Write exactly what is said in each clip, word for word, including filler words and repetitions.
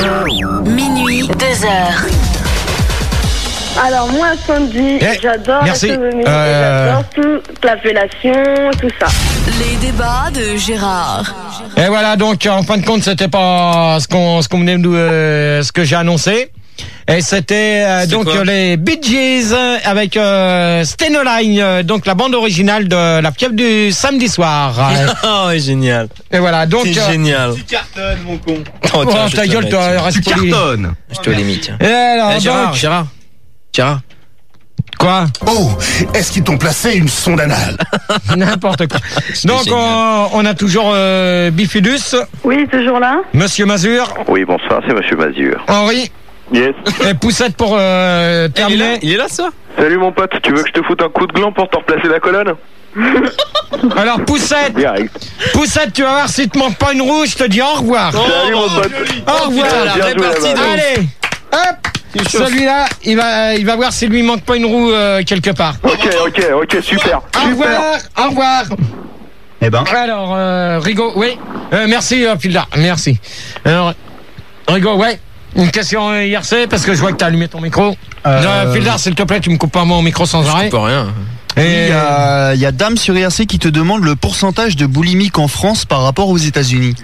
Minuit, deux heures. Alors moi, Sandy, Eh, j'adore merci. l'astronomie, Euh... j'adore toute l'appellation, tout ça. Les débats de Gérard. Et voilà, donc en fin de compte, c'était pas ce qu'on ce qu'on venait de nous, euh, ce que j'ai annoncé. Et c'était euh, donc quoi les Bee Gees avec euh, Stay Line, euh, donc la bande originale de La Fièvre du samedi soir. Oh, génial. Et voilà, donc. C'est euh, génial. Tu cartonnes, mon con. Oh, Oh, tiens, je ta te gueule, la toi, mets, tiens. reste Tu poli. cartonnes. Je te l'ai mis, tiens. Et alors, Eh, Gérard, donc, Gérard. Gérard. quoi? Oh, est-ce qu'ils t'ont placé une sonde anale? N'importe quoi. C'est Donc génial. on, on a toujours euh, Bifidus, Oui, toujours là. Monsieur Mazur, Oui, bonsoir, c'est Monsieur Mazur. Henri Yes. et Poussette pour euh, Il est là, terminer. il est là, ça. Salut mon pote, tu veux que je te foute un coup de gland pour te replacer la colonne? Alors Poussette, Direct. Poussette, tu vas voir si te manque pas une roue, je te dis au revoir. Salut mon pote. Au revoir. putain, la Bien joué, répartie là-bas. de ouf. Allez, hop, celui-là, il va, il va voir s'il lui manque pas une roue euh, quelque part. Ok, ok, ok, super. Au revoir, au revoir. Eh ben, Alors, euh, Rigaud, oui. Euh, merci, euh, Pildar, merci. Alors, Rigaud, ouais. Une question euh, I R C, parce que je vois que t'as allumé ton micro. Euh, Euh, Pildar, s'il te plaît, tu me coupes pas mon micro sans Je arrêt. coupe rien. il Et y a, il y a Dame sur I R C qui te demande le pourcentage de boulimique en France par rapport aux États-Unis.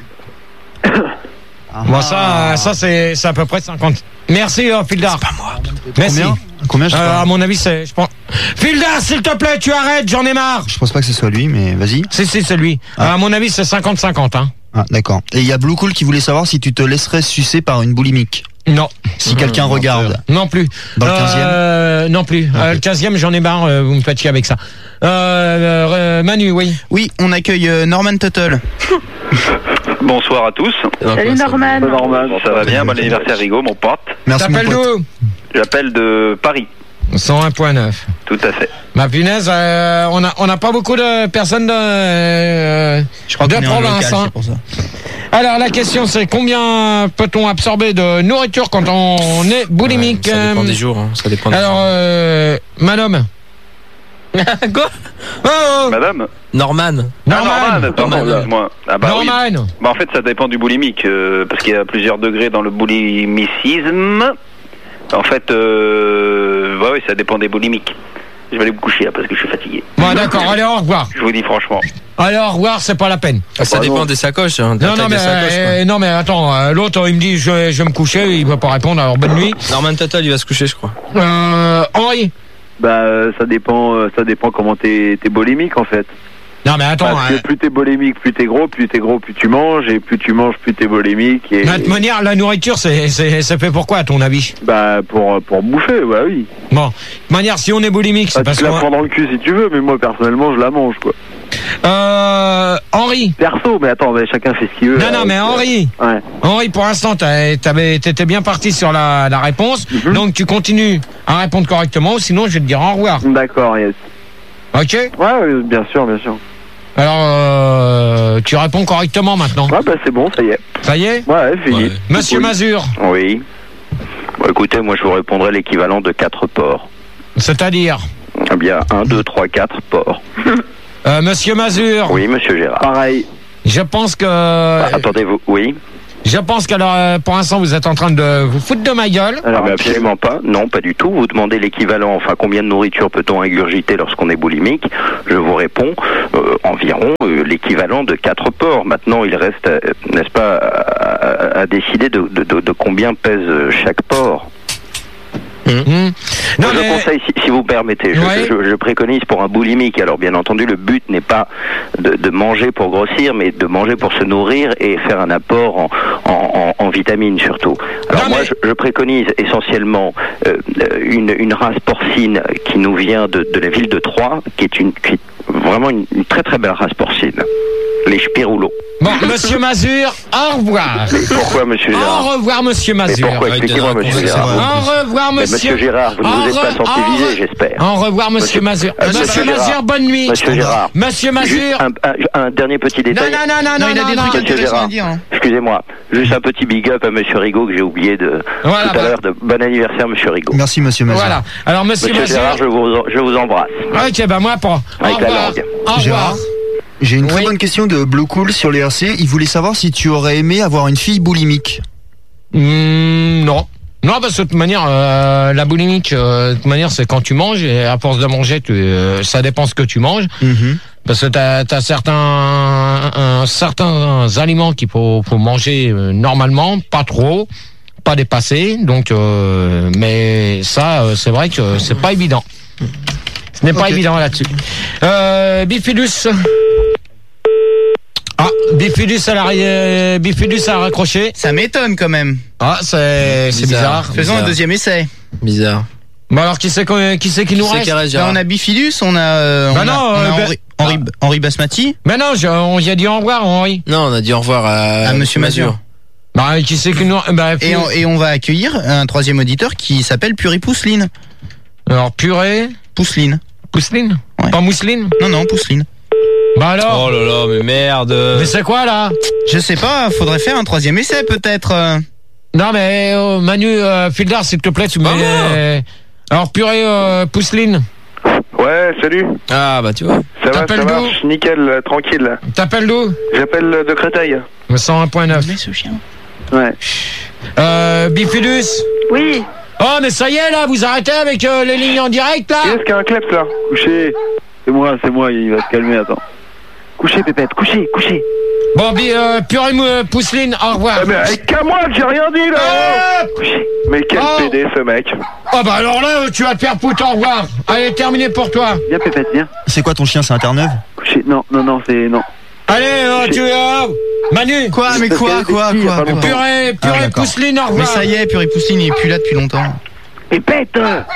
bon, ça, ça c'est, c'est à peu près cinquante. Merci, euh, Pildar. Pas moi. Merci. Combien Combien je sais Euh, pas. à mon avis, c'est, je pense. Pildar, s'il te plaît, tu arrêtes, j'en ai marre. Je pense pas que ce soit lui, mais vas-y. Si, si, c'est lui. Ah. Euh, à mon avis, c'est cinquante cinquante, hein. Ah, d'accord. Et il y a Blue Cool qui voulait savoir si tu te laisserais sucer par une boulimique. Non, Si quelqu'un regarde. non plus. Dans le quinzième euh, Non plus. Euh, le quinzième, j'en ai marre, euh, vous me faites chier avec ça. Euh, euh, Manu, oui. Oui, on accueille euh, Norman Tuttle. Bonsoir à tous. Salut Norman. Normal, ça va bien, bon anniversaire Rigaud, mon pote. Merci mon T'appelles pote. d'où? J'appelle de Paris. cent un point neuf. Tout à fait. Ma punaise, euh, on a on n'a pas beaucoup de personnes de, euh, Je crois de qu'on est en province. local, hein. c'est pour ça. Alors la question c'est combien peut-on absorber de nourriture quand on est boulimique? Ouais, ça dépend euh, des jours. Hein. Ça dépend des Alors, euh, madame. Quoi Oh, oh. Madame Norman. Norman. Ah, Norman, pardon, Norman. excuse-moi. Ah bah oui. Norman. Bah en fait ça dépend du boulimique, euh, parce qu'il y a plusieurs degrés dans le boulimicisme. En fait, euh, bah oui, ça dépend des boulimiques. Je vais aller me coucher là parce que je suis fatigué. Bon d'accord, allez au revoir. Je vous dis franchement. Allez au revoir, c'est pas la peine. Ah, ça bah dépend non. des sacoches. Hein, de la Non taille non mais des sacoches, quoi. euh, non mais attends, euh, l'autre il me dit je, je vais me coucher, il va pas répondre, alors bonne nuit. Norman Tuttle, il va se coucher, je crois. Euh, Henri. Bah euh, ça dépend euh, ça dépend comment t'es t'es bolémique en fait. Non mais attends, Parce que euh, plus t'es bolémique, plus t'es gros, plus t'es gros, plus tu manges, et plus tu manges, plus t'es bolémique. Et de toute manière la nourriture c'est c'est c'est fait pour quoi à ton avis? bah pour pour bouffer, bah oui. Bon, de toute manière si on est boulimique, c'est Bah, parce tu te la que prends dans le cul si tu veux, mais moi personnellement je la mange quoi. euh Henri. Perso, mais attends, mais chacun fait ce qu'il veut. Non non euh, mais euh, Henri. Ouais. Henri, pour l'instant, t'as- t'avais- t'étais bien parti sur la, la réponse, Mhm. donc tu continues à répondre correctement, ou sinon je vais te dire au revoir. D'accord, yes. Ok? Ouais, ouais, bien sûr, bien sûr. Alors, euh, tu réponds correctement maintenant. Ouais, bah c'est bon, ça y est. Ça y est? Ouais, fini. Ouais. Monsieur Oui. Mazur, Oui. Bon, écoutez, moi je vous répondrai l'équivalent de quatre porcs. c'est-à-dire? Eh bien, un, deux, trois, quatre porcs. Euh, Monsieur Mazur, Oui, monsieur Gérard. Pareil. je pense que... Ah, attendez-vous, oui. Je pense que alors, euh, pour l'instant, vous êtes en train de vous foutre de ma gueule. Alors, mais absolument pas. Non, pas du tout. Vous demandez l'équivalent, enfin, combien de nourriture peut-on ingurgiter lorsqu'on est boulimique? Je vous réponds, euh, environ euh, l'équivalent de quatre porcs. Maintenant, il reste, euh, n'est-ce pas, à, à- à décider de, de, de, de combien pèse chaque porc. Hmm. Non, je mais... conseille, si, si vous permettez, je, Ouais. je- je préconise pour un boulimique. Alors, bien entendu, le but n'est pas de, de manger pour grossir, mais de manger pour se nourrir et faire un apport en, en, en, en vitamines surtout. Alors, Non, moi, mais- je, je préconise essentiellement euh, une, une race porcine qui nous vient de, de la ville de Troyes, qui est, une, qui est vraiment une, une très très belle race porcine. Les Spiroulos. Bon, Monsieur Mazur, au revoir. Mais pourquoi, monsieur Gérard? Au revoir, Monsieur Mais Mazur. pourquoi? Ouais, Expliquez-moi, donne un monsieur conseil, Gérard. c'est vrai. Au revoir, Mais Monsieur. monsieur Gérard, vous ne Au vous êtes pas re- au sensibilisé, re- j'espère. Au revoir, Monsieur Monsieur- Mazur. Euh, Monsieur monsieur Mazur, Gérard. bonne nuit. Monsieur Gérard. Monsieur Juste Mazur. un, un- un dernier petit Non, détail. non, non, non, non, il a non, des non. trucs Monsieur intéressants Gérard. à dire. hein. Excusez-moi, juste un petit big up à Monsieur Rigaud que j'ai oublié de Voilà, tout à bah. l'heure. De bon anniversaire, Monsieur Rigaud. Merci Monsieur Mazur. Voilà. Alors, Monsieur, Monsieur Gérard, je Mazur. vous, je vous embrasse. Ok, bah moi, pour. Au Avec la revoir. langue. Au revoir. Gérard, j'ai une très Oui. bonne question de Blue Cool sur les R C. Il voulait savoir si tu aurais aimé avoir une fille boulimique. Hmm, Non, parce que de toute manière, euh, la boulimique, euh, de toute manière, c'est quand tu manges, et à force de manger, tu, euh, ça dépend ce que tu manges. Mhm. Parce que t'as, t'as certains, un, certains aliments qu'il faut, faut manger euh, normalement, pas trop, pas dépasser. Donc, euh, mais ça, euh, c'est vrai que c'est pas évident. Ce n'est pas Ok. évident là-dessus. Euh, Bifidus. Ah, Bifidus a, la, euh, Bifidus a raccroché. Ça m'étonne quand même. Ah, c'est, c'est bizarre. Bizarre. Faisons un deuxième essai. Bizarre. Bon alors, qui c'est, qu'on- qui c'est qui nous Qui c'est reste? qui reste, Bah, Gérard on a Bifidus, on a, euh, Bah on non, a, on a euh, bah- Henri, Henri, Henri Basmati, Mais non, je- on y a dit au revoir, Henri. Non, on a dit au revoir à, à Monsieur Mazur. Bah, qui c'est qui nous, bah, Et on, et on va accueillir un troisième auditeur qui s'appelle Puri Pousseline. alors, purée, Pousseline. pousseline? Ouais. Pas mousseline? Non, non, Pousseline. Bah alors? Oh là là, mais merde. Mais c'est quoi, là? Je sais pas, faudrait faire un troisième essai peut-être. euh. Non, mais, euh, Manu, euh, Fildar, s'il te plaît, tu mets, euh, alors, purée, euh, pousseline. Ouais, salut. Ah bah tu vois. Ça va, ça T'appelles d'où? marche, nickel, là, tranquille. Là. T'appelles d'où? J'appelle euh, de Créteil. cent un point neuf. Mais ce chien. Ouais. Euh, Bifidus. Oui. Oh, mais ça y est, là, vous arrêtez avec euh, les lignes en direct, là? Qui est-ce qui a un kleps, là? Couché. C'est moi, c'est moi, il va se calmer, attends. Couché, Pépette, couché, couché. Bon, bi, euh, purée, mou- euh, pousseline, au revoir. Ah, mais avec qu'à moi, j'ai rien dit, là. Ah Couché. Mais quel Oh. P D, ce mec. Oh, bah alors là, tu vas te faire foutre, au revoir. Allez, terminé pour toi. Viens, Pépette, viens. C'est quoi ton chien? C'est un Terre-Neuve? Couché. Non, non, non, c'est. Non. Allez, euh, tu euh, Manu. Quoi, mais quoi, quoi, Il y a quoi, pas longtemps. Purée, Ah, purée, d'accord. pousseline, au Mais revoir. ça y est, Puri Pousseline, il est plus là depuis longtemps. Pépette.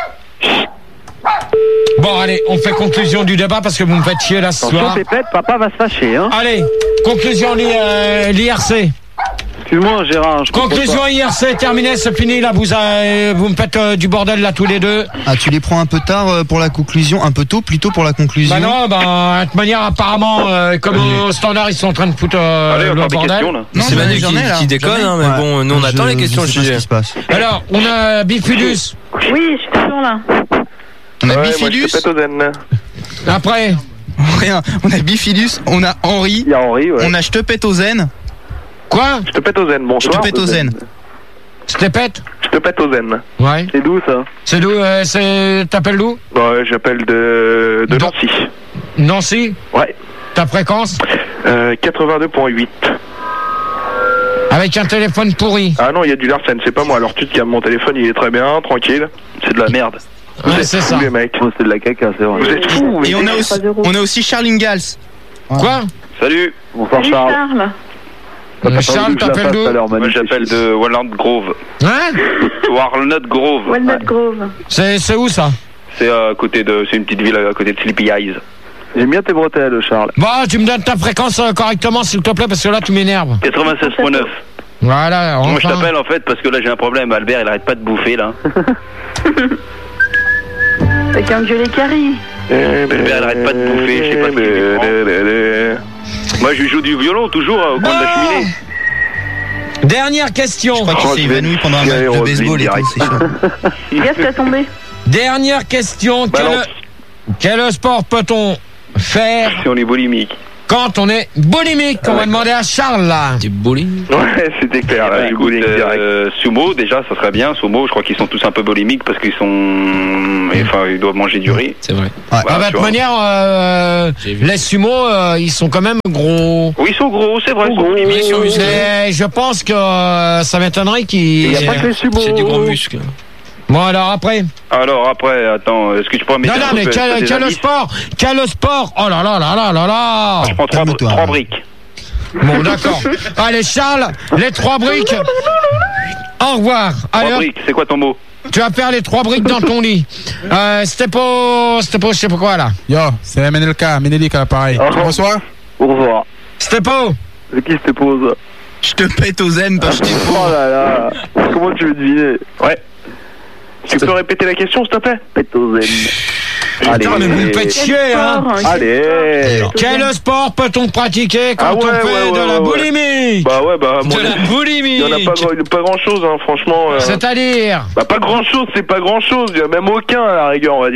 Bon, allez, on fait conclusion du débat parce que vous me faites chier là ce Attention, soir. Pépette, papa va se fâcher, hein. Allez, conclusion l'I- euh, l'I R C. Excuse-moi, Gérard. Je comprends Conclusion I R C, terminé, c'est fini. Là, vous, euh, vous me faites euh, du bordel là tous les deux. Ah, tu les prends un peu tard euh, pour la conclusion, un peu tôt plutôt pour la conclusion. Bah non, bah, de toute manière, apparemment, euh, comme au standard, ils sont en train de foutre euh, Allez, on le fait des bordel. questions, là. Non, c'est j'en ai- Manu j'en qui, ai, là. qui déconne, J'en ai. hein, mais Ouais. bon, nous on Je- attend les questions. je sais Je pas ce qui se passe. Alors, on a Bifidus. Oui, je suis toujours là. On a Ouais, moi, je Bifidus. te pète aux zen. Après, Rien. On a Bifidus, on a Henri, Il y a Henri, ouais. on a Je te pète au zen. quoi? Je te pète aux zen, Je bonsoir. te pète au zen. Je te pète? Je te pète aux zen. Ouais. C'est d'où ça? C'est d'où? euh, c'est... T'appelles d'où? Ouais, j'appelle de, de Dans- Nancy. Nancy? Ouais. Ta fréquence? Euh, quatre-vingt-deux virgule huit. Avec un téléphone pourri. Ah non, il y a du Larsen, c'est pas moi. Alors tu te calmes, mon téléphone il est très bien, tranquille. C'est de la merde. Vous Ouais, êtes c'est fous, ça. les mecs. Oh, c'est de la caca, c'est vrai. Vous êtes fous, mais. Et on a aussi, on a aussi Charles Ingalls. Quoi? Salut. Bonsoir, Salut Charles. Charles. T'as pas Charles, voulu que je la t'appelles fasse d'où? tout à l'heure, Manu, Moi j'appelle c'est de Walnut Grove. Hein? Walnut Grove. Walnut Grove. C'est, c'est où ça? C'est à côté de, c'est une petite ville à côté de Sleepy Eyes. chiant. J'aime bien tes bretelles, Charles. Bon, tu me donnes ta fréquence euh, correctement, s'il te plaît, parce que là, tu m'énerves. quatre-vingt-seize virgule neuf. Voilà, enfin. Moi je t'appelle en fait parce que là j'ai un problème. Albert il arrête pas de bouffer là. T'as qu'à engueuler Carrie. Albert il arrête pas de bouffer, je sais pas ce qu'il lui prend. Moi je lui joue du violon toujours euh, au coin de la cheminée. Dernière question. Je crois qu'il Oh, s'est je vais évanoui pendant un tirer match de Roselyne baseball et tout, direct. c'est chaud. Qu'est-ce qui a tombé? Dernière question. Balance. Quel, quel sport peut-on faire Si on est boulimique. quand on est boulimique? On va demander à Charles, là. Du bowling. Ouais, c'était clair, Eh là, ben, du écoute, bowling direct. euh, sumo déjà ça serait bien. Sumo je crois qu'ils sont tous un peu boulimiques parce qu'ils sont, enfin ils doivent manger du riz. C'est vrai. Ah, bah, de tu toute vois. manière, euh, J'ai vu. les sumos, euh, ils sont quand même gros. Oui ils sont gros, c'est vrai. Ils sont Mais ils sont musclés. Mais je pense que euh, ça m'étonnerait qu'ils... Il n'y a pas que les subos. C'est du gros muscle. Bon, alors après. Alors après, attends, est-ce que tu pourrais Non, mettre non, un mais peu- quel, des quel indices sport? Quel sport? Oh là là là là là là! Je prends trois, Calme-toi. trois briques. Bon, d'accord. Allez, Charles, les trois briques. Au revoir. Allez, Trois hop, briques, c'est quoi ton mot? tu vas faire les trois briques dans ton lit. Euh, c'était pas, c'était pas, je sais pas quoi, là. Yo, c'est M N L K, Ménélique à l'appareil. Oh. Bonsoir. Au revoir. C'était pas. C'est qui se pose? Je te pète au zen, pas je t'ai Oh là là. Comment tu veux deviner? Ouais. Tu peux répéter la question, s'il te plaît? Pète au zen. Allez. Putain, mais vous me faites chier, hein. Sport, Allez. Quel sport peut-on pratiquer quand Ah ouais, on fait ouais, de ouais, la ouais. boulimie? Bah ouais, bah, à mon De la avis, il boulimie. y en a pas, gr- pas grand chose, hein, franchement. euh. C'est-à-dire? Bah, pas grand chose, c'est pas grand chose, il y a même aucun à la rigueur, on va dire.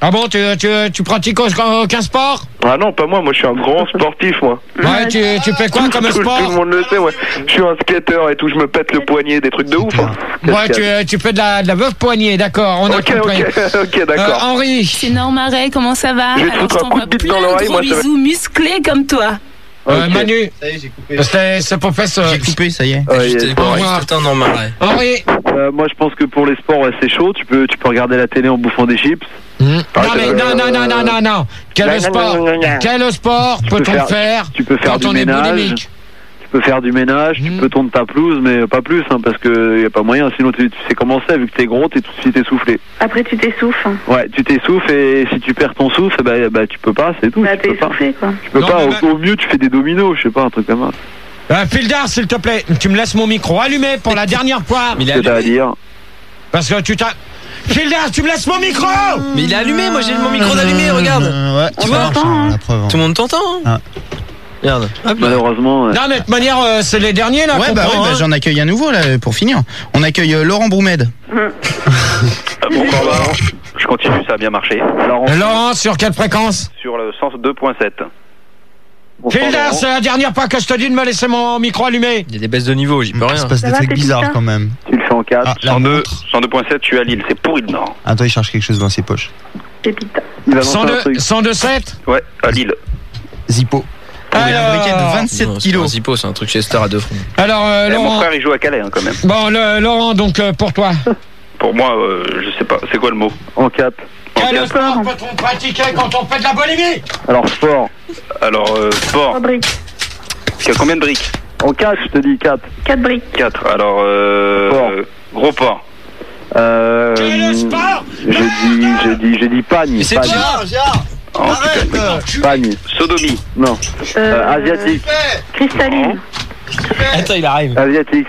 Ah bon, tu, tu, tu pratiques aucun sport? Ah non, pas moi, moi je suis un grand sportif, moi. Ouais, tu, tu fais quoi comme tout, sport? Tout le monde le sait, ouais. Je suis un skater et tout, je me pète le poignet, des trucs de ouf. Hein. Ouais, tu, tu fais de la, de la veuve poignée, d'accord, on a Ok, compris. ok, ok, d'accord. Euh, Henri. C'est Normaret, comment ça va? Je vais te Alors, foutre un coup de t'envoie bite plein dans de l'oreille, gros moi, ça va- bisous musclés comme toi. Euh, Ok. Manu. Ça y est, j'ai coupé. C'est, c'est pour faire ça. J'ai coupé, ça y est. Ouais, J'étais yes. pas Au revoir. tout le temps dans Marais. Henri. Euh, moi je pense que pour les sports, ouais, c'est chaud. Tu peux, tu peux regarder la télé en bouffant des chips. Mmh. Non, Ah, mais euh, non, non, non, non, non, non. Quel non, sport, non, non, non. quel sport Tu peux peut-on faire- faire Tu peux faire quand du on est ménage. boulimique? Tu peux faire du ménage, tu Mhm. peux tondre ta pelouse, mais pas plus, hein, parce que y a pas moyen. Sinon, tu, tu sais comment c'est, vu que t'es gros, t'es tout de suite essoufflé. Après, tu t'essouffles. Ouais, tu t'essouffles et si tu perds ton souffle, bah, bah tu peux pas, c'est tout. Bah, tu t'es peux pas. essoufflé, quoi. Tu peux Non, pas. mais Au, bah- au mieux, tu fais des dominos, je sais pas, un truc comme ça. Euh, Pildar, s'il te plaît, tu me laisses mon micro allumé pour la dernière fois. Mais il est Qu'est-ce que t'as à allumé. dire? Parce que tu t'as... Pildar, tu me laisses mon micro. Mais il est allumé, moi j'ai mon micro d'allumé, regarde. Euh, ouais, Tu ça vois, marche, hein. hein, la preuve. hein. Tout le monde t'entend. Ah. Regarde. Hop là. Malheureusement. ouais. Non, mais de toute manière, euh, c'est les derniers, là. Ouais, qu'on bah prend, oui, bah, hein. j'en accueille un nouveau là pour finir. On accueille euh, Laurent Broumed. Ah bon, bah, je continue, ça a bien marché. Alors, on- Euh, Laurent, sur quelle fréquence? Sur le sens deux point sept. bonsoir, Pildar, Laurent. c'est la dernière fois que je te dis de me laisser mon micro allumé. Il y a des baisses de niveau, j'y peux Il rien. se passe Ça des va, trucs t'es bizarres putain quand même. Tu le fais en quatre. Ah, la cent deux, montre. cent deux point sept, je suis à Lille, c'est pourri le Nord. Attends, il cherche quelque chose dans ses poches. Pépita. Il va lancer un cent deux, truc. cent deux sept. Ouais, à Lille. Zippo. Oh, il a un briquet de Alors, vingt-sept Non, c'est pas un kilos. Zippo, c'est un truc Chester à deux fronts. alors euh, Eh, mon Laurent. frère, il joue à Calais, hein, quand même. Bon, le- Laurent, donc euh, pour toi. Pour moi, euh, je sais pas, c'est quoi le mot? En quatre. Quel quatre. sport peut-on pratiquer quand on fait de la boulimie? Alors, sport. Alors, euh, sport, Trois briques. il y a combien de briques? En quatre, je te dis quatre. Quatre briques. quatre. Alors, euh, Sport. gros porc. Euh. Quel est le sport? J'ai dit, j'ai dit, j'ai dit pagne. Mais c'est pagne. Gérard. Oh, putain. Pagne. Sodomie. Non. Euh, Euh, asiatique. Cristalline. Attends, il arrive. Asiatique.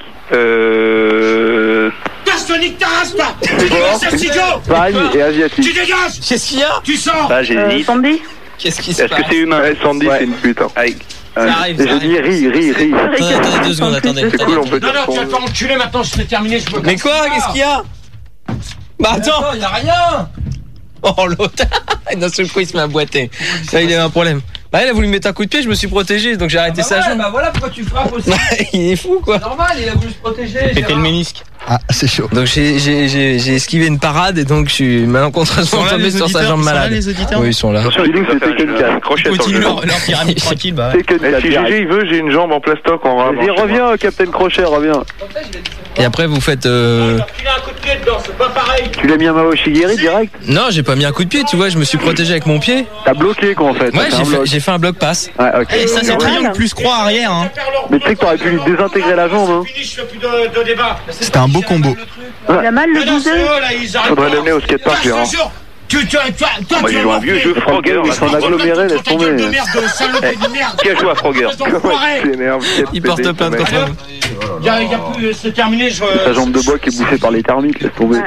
Euh... Tonique ta race, toi. Tu Sport. dégages ce studio. Pagne et Tu asiatique. dégages. Qu'est-ce qu'il y a? Tu sors. Bah, Euh, j'hésite. Sandy. Qu'est-ce qui se Est-ce passe? que c'est humain? Ouais, Sandy, Ouais. c'est une pute. Hein. Avec... Ça arrive, ça J'ai dit arrive. ri, ri, ri. Attendez, attendez deux secondes, attendez. C'est cool, on peut Non, dire non, tu vas son- te faire enculer maintenant, je vais terminer. Je peux Mais quoi? Qu'est-ce qu'il y a? Bah attends, il y a rien. Oh l'autre, d'un seul coup il se met à boiter. Là il a un problème. Bah il a voulu me mettre un coup de pied, je me suis protégé, donc j'ai arrêté sa jambe. Bah voilà pourquoi tu frappes aussi. Il est fou quoi. Normal, il a voulu se protéger. Pété le Gérard. ménisque. Ah, c'est chaud. Donc j'ai j'ai j'ai j'ai esquivé une parade et donc je suis malencontreusement tombé sur sa jambe malade. les auditeurs Oui ils sont là. Attention, il Feeling, va faire c'était un- que un une crochet sur le Continue genou. leur, leur pyramide tranquille, bah ouais. C'est que une Eh, quatre. si G G il veut, j'ai une jambe en plastoc en rame. Vas-y, reviens, Captain Crochet, reviens. Et après vous faites euh... Il a un coup de pied dedans, c'est pas pareil. Tu l'as mis à Mao Shigeri direct? Non j'ai pas mis un coup de pied, tu vois, je me suis protégé avec mon pied. T'as bloqué quoi en fait. Ouais T'as fait j'ai un fait, bloc. j'ai fait un bloc passe. Ouais, ok. Et ça, c'est Ouais. triangle plus croix arrière. Hein. Mais tu sais que t'aurais pu lui désintégrer la jambe, hein. Fini, je fais plus de, de débat. C'était un beau combo. Il a mal le Mais non, c'est boudin. eux, là, ils arrêtent Faudrait pas. l'amener au skatepark, Toi, je te Gérard. jure, Tu, tu, tu, toi, toi, Moi tu j'ai vas joué à un voir vieux que- jeu Frogger. Ils sont là. agglomérés, laisse Ta gueule de tomber. merde, salope de merde. Qui a joué à Frogger? Enfoiré. S'énerve, Il porte plainte contre Allô eux. Y a, y a plus, c'est terminé, je. Sa jambe de bois qui est bouffée par les thermiques, laisse tomber.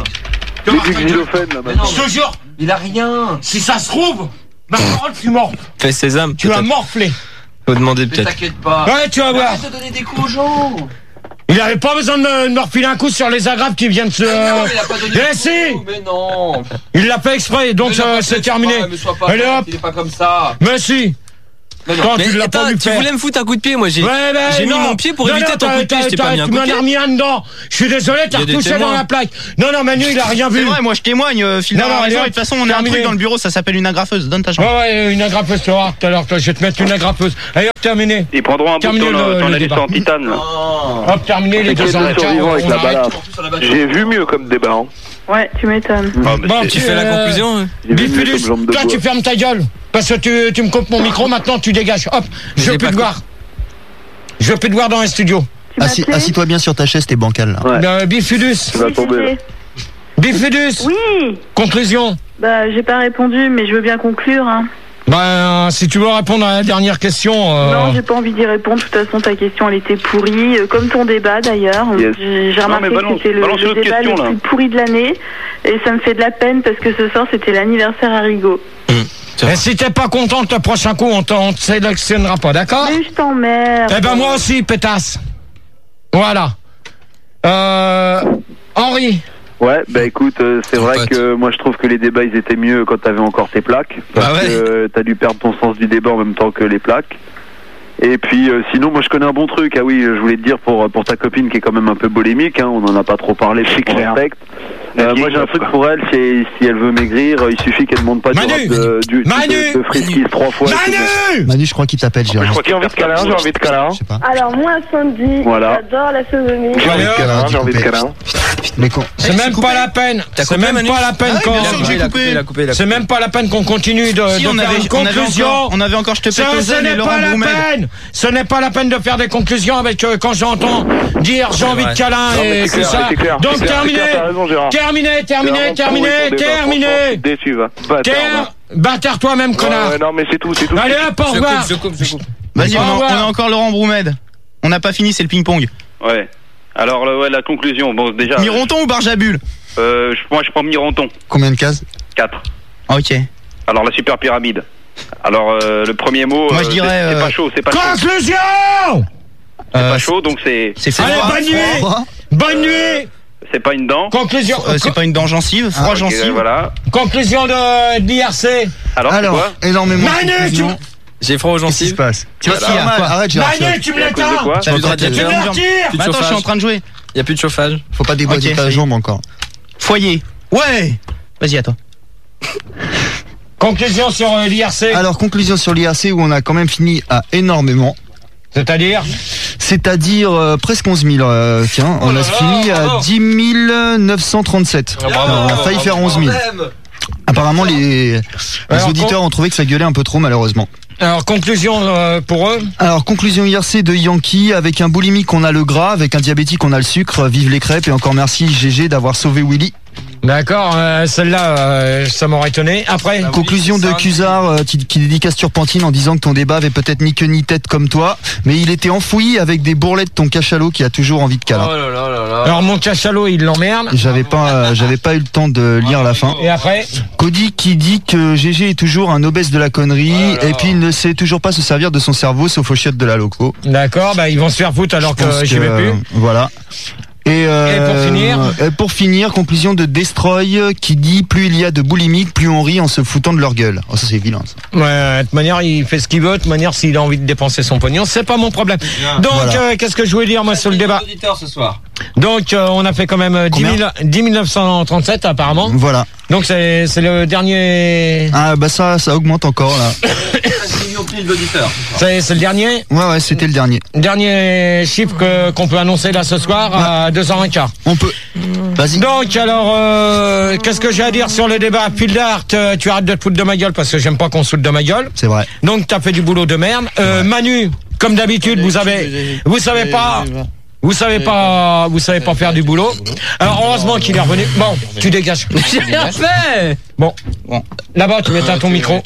je- Mets du xylophène là maintenant. Je te jure, Il a rien. si ça se trouve, ma parole, tu morfles. Fais sésame. Tu vas peut-être. morfler. Faut demander Mais peut-être. t'inquiète pas. Ouais, tu vas voir. Arrête de donner des coups aux gens. Il avait pas besoin de me, de me refiler un coup sur les agrafes qui viennent de se. Non, mais il a pas donné Eh de si coups. Mais non. Il l'a fait exprès, donc Mais il a euh, pas c'est fait terminé. exprès, Mais sois pas Allez bête, hop. il est pas comme ça. Mais si. Mais non. Toi, Mais tu l'as attends, pas vu tu faire. voulais me foutre un coup de pied, moi j'ai Ouais, ben, j'ai mis non. mon pied pour Non, éviter non, ton coup de pied, t'as- je t'ai t'as- pas mis un tu coup de m'en pied. as remis un dedans. Je suis désolé, t'as Il y a des retouché dans témoins. la plaque. Non, non, Manu, il a rien vu. C'est vrai, moi je témoigne, euh, Phil Non, non, a raison. allez, Et de toute façon, on a un terminé. truc dans le bureau, ça s'appelle une agrafeuse. Donne ta Ouais, chambre. ouais, une agrafeuse, tu vas voir tout à l'heure. toi, Je vais te mettre une agrafeuse. Allez, hop, terminé. Ils prendront un bout Terminé de ton, le- ton le hélice débat. en titane là. Hop, terminé les Quel deux ans de survivant avec on la arrête. balafre. J'ai vu mieux comme débat. Hein. Ouais, tu m'étonnes. Ah, mais Bon, c'est- Tu fais la Euh, conclusion hein J'ai vu mieux Bifidus, comme jambe de toi bois. tu fermes ta gueule. Parce que tu, tu me coupes mon micro, maintenant tu dégages. Hop, je J'ai veux plus pas te voir. Je veux plus te voir dans les studios. Tu Assis- m'appelais Assis-toi bien sur ta chaise, t'es bancal là. Ouais. Euh, Bifidus, Tu vas Oui, tomber là. Gégé. Bifidus, Oui. conclusion. Bah, j'ai pas répondu, mais je veux bien conclure. Hein. Ben, si tu veux répondre à la dernière question. euh, Non, j'ai pas envie d'y répondre. De toute façon, ta question, elle était pourrie. euh, Comme ton débat, d'ailleurs. Yes. J'ai j'ai Non, remarqué mais balance- que c'était le, balance le une autre débat question, le là. plus pourri de l'année. Et ça me fait de la peine parce que ce soir, c'était l'anniversaire à Rigaud. Et si t'es pas contente, le prochain coup, on t'en- on te sélectionnera pas, d'accord? Mais je t'emmerde. Eh ben, moi aussi, pétasse. Voilà. Euh, Henri, Ouais, bah écoute, euh, c'est vrai pote. que moi je trouve que les débats ils étaient mieux quand t'avais encore tes plaques. Parce Ah ouais. que euh, t'as dû perdre ton sens du débat en même temps que les plaques. Et puis euh, sinon, moi je connais un bon truc. Ah oui, je voulais te dire pour pour ta copine qui est quand même un peu bolémique, hein, on en a pas trop parlé, je clair. respecte. Euh, moi j'ai un truc pour elle, c'est si elle veut maigrir, il suffit qu'elle demande pas Manu du rap de, du, Manu de, de Friskies trois fois. Manu Manu, je crois qu'il t'appelle, Gérard. Je crois qu'il y a envie de câlin, j'ai envie de câlin. Je sais pas. Alors moi, Sandy, Voilà. j'adore la sodomie. J'ai envie de câlin, j'ai envie de câlin. Mais con. C'est même pas la peine. T'as C'est coupé, même Manu pas la peine Ah oui, qu'on. bien sûr que j'ai Il a coupé. coupé, il a coupé, il a C'est coupé. même pas la peine qu'on continue de, Si, de on faire avait, une on avait conclusion. encore, on avait encore je te Ça, pète aux ce ailes et n'est Laurent pas la Broumed. peine. Ce n'est pas la peine de faire des conclusions avec euh, quand j'entends dire j'ai envie de câlin Non, mais et c'est tout clair, ça. c'est clair, Donc c'est clair, terminé. c'est clair, t'as raison, Gérard. Terminé, C'est terminé, vraiment terminé, pourri ton débat, franchement, terminé. je suis déçu, va. Bâtard, Terre, va. bâtard toi-même, Ouais, connard. ouais, non, mais c'est tout, c'est tout. Allez hop, au Je revoir. coupe, je coupe, je coupe. Vas-y, Au on, a- revoir. on a encore Laurent Broumed. On n'a pas fini, c'est le ping-pong. Ouais. Alors, le- ouais, la conclusion, bon, déjà. Mironton ou Barjabul? Euh, je- moi, je prends Mironton. Combien de cases? quatre. Ah, ok. Alors, la super pyramide. Alors, euh, le premier mot. Moi, je euh, dirais, c'est- C'est euh, pas chaud, c'est pas chaud. Conclusion. C'est Euh, pas chaud, donc c'est. C'est Allez, froid. bonne nuit. Froid. Bonne nuit. C'est pas une dent. Conclusion. Euh, c'est pas une dent gencive, froid Ok, gencive. voilà. Conclusion de, de l'I R C. Alors, c'est Alors, quoi énormément de Manu, tu conclusions. me- J'ai froid aux Qu'est-ce qui se gencives. passe? Tu vas Voilà. faire mal. Quoi Arrête, Gérard. Manu, tu me Et à cause de l'éteins. quoi T'as plus de Attends, Tu me radiateur. le Attends, retires. Plus de Attends, je suis en chauffage. train de jouer. Il y a plus de chauffage. Faut pas déboîter Ok, ta ça y est. jambe encore. Foyer. Ouais. Vas-y, à toi. Conclusion sur euh, l'I R C. Alors, conclusion sur l'I R C où on a quand même fini à énormément. C'est-à-dire C'est-à-dire euh, presque onze mille. euh, tiens, on là a là, fini à bravo. dix mille neuf cent trente-sept. Ah, bravo, Alors, on a bravo, failli faire onze mille. Apparemment, les, les Alors, auditeurs ont trouvé que ça gueulait un peu trop, malheureusement. Alors, conclusion euh, pour eux. Alors, conclusion I R C de Yankee. Avec un boulimique, on a le gras. Avec un diabétique, on a le sucre. Vive les crêpes. Et encore merci G G d'avoir sauvé Willy. D'accord, euh, celle-là, euh, ça m'aurait étonné. Après, Conclusion de Cusard euh, qui, qui dédicace Turpentine en disant que ton débat avait peut-être ni queue ni tête comme toi, mais il était enfoui avec des bourrelettes ton cachalot qui a toujours envie de câlin. Oh là là là là. alors mon cachalot, il l'emmerde. J'avais pas, euh, j'avais pas eu le temps de lire la fin. Et après, Cody qui dit que G G est toujours un obèse de la connerie et puis il ne sait toujours pas se servir de son cerveau sauf aux chiottes de la loco. d'accord, bah ils vont se faire foutre alors Je pense que j'y que, vais plus. euh, Voilà. Et, euh, Et pour finir euh, pour finir, conclusion de Destroy qui dit plus il y a de boulimiques, plus on rit en se foutant de leur gueule. Oh, ça c'est vilain ça. Ouais, de toute manière, il fait ce qu'il veut. De toute manière, s'il a envie de dépenser son pognon, c'est pas mon problème. Donc, Voilà. euh, qu'est-ce que je voulais dire moi sur le débat? Auditeur ce soir. Donc, euh, on a fait quand même euh, dix mille, dix mille neuf cent trente-sept apparemment. Voilà. Donc, c'est c'est le dernier. Ah bah ça, ça augmente encore là. quinze millions pile d'auditeurs. C'est c'est le dernier. Ouais ouais, c'était le dernier. Dernier chiffre que qu'on peut annoncer là ce soir à deux heures quinze. On peut. Vas-y. Donc alors, euh, qu'est-ce que j'ai à dire sur le débat? Fildart, euh, tu arrêtes de te foutre de ma gueule parce que j'aime pas qu'on se foute de ma gueule. C'est vrai. Donc t'as fait du boulot de merde. Euh, Manu, comme d'habitude, vous avez, vous savez pas, vous savez pas, vous savez pas faire du boulot. Alors heureusement qu'il est revenu. Bon, tu dégages. J'ai rien fait. Bon, Bon. là-bas tu éteins ton micro.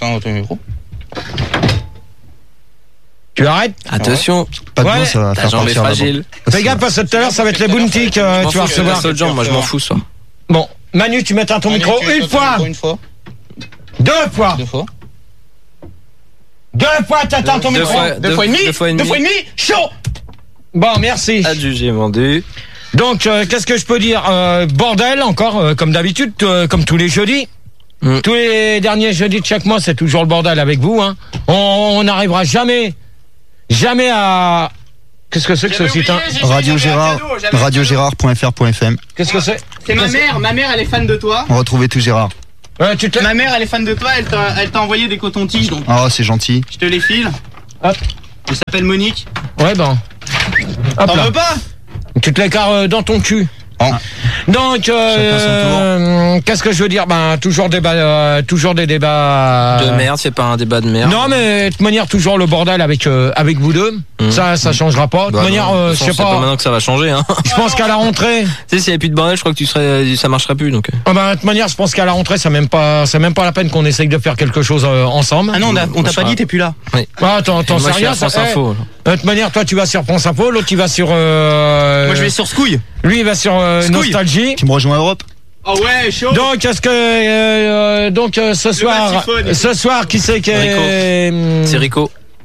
Tu arrêtes. Attention. Pas de Ouais, mots, ça va Ta faire jambe est partir la fragile. Fais gaffe parce que tout à l'heure ça va être les bounty que Je m'en tu vas fous, c'est recevoir. la seule jambe, moi je m'en fous, ça. Bon, Manu, tu m'éteins ton micro une fois, Une fois. deux fois, Deux fois. deux fois t'éteins ton Deux micro. fois- deux- et demi, deux fois et demi. et demi, chaud. Bon, merci. Adjugé, vendu. Donc, euh, qu'est-ce que je peux dire? Euh, Bordel, encore, euh, comme d'habitude, euh, comme tous les jeudis. Mm. Tous les derniers jeudis de chaque mois, c'est toujours le bordel avec vous. Hein. On on n'arrivera jamais, jamais à... Qu'est-ce que c'est que ce site hein Radio Gérard, radiogérard.fr.fm. Qu'est-ce que c'est? C'est ma mère, ma mère elle est fan de toi. On retrouvait tout Gérard. Ouais, tu te... Ma mère elle est fan de toi, elle t'a elle t'a envoyé des cotons-tiges donc Oh, c'est gentil. je te les file. Hop. Elle s'appelle Monique. Ouais, bon. Hop T'en là. veux pas? Tu te l'écartes euh, dans ton cul. Oh. Donc, euh, qu'est-ce que je veux dire? Ben, toujours débat, euh, toujours des débats. De merde, c'est pas un débat de merde. Non, mais de toute manière, toujours le bordel avec euh, avec vous deux. Mmh. Ça, ça changera pas. De Bah toute manière, non, de euh, toute je façon, sais c'est pas pas. maintenant que ça va changer, hein. Je pense qu'à la rentrée. Tu sais, s'il y avait plus de bordel, je crois que tu serais, ça marcherait plus, donc. Ah ben, de toute manière, je pense qu'à la rentrée, c'est même pas, c'est même pas la peine qu'on essaye de faire quelque chose euh, ensemble. Ah non, on a- on t'a pas dit, t'es plus là. Oui. Ah, t'en t'en Et sais moi, je suis rien. à France ça- eh, Info. de toute manière, toi, tu vas sur France Info, l'autre, il va sur. Euh, Moi je vais sur Scouille. Lui, il va sur euh, Scouille. Nostalgie. Tu me rejoins à Europe? Oh ouais, chaud. Donc, est-ce que euh, euh, donc euh, ce soir, batyphone. ce soir, qui c'est qui est C'est Rico.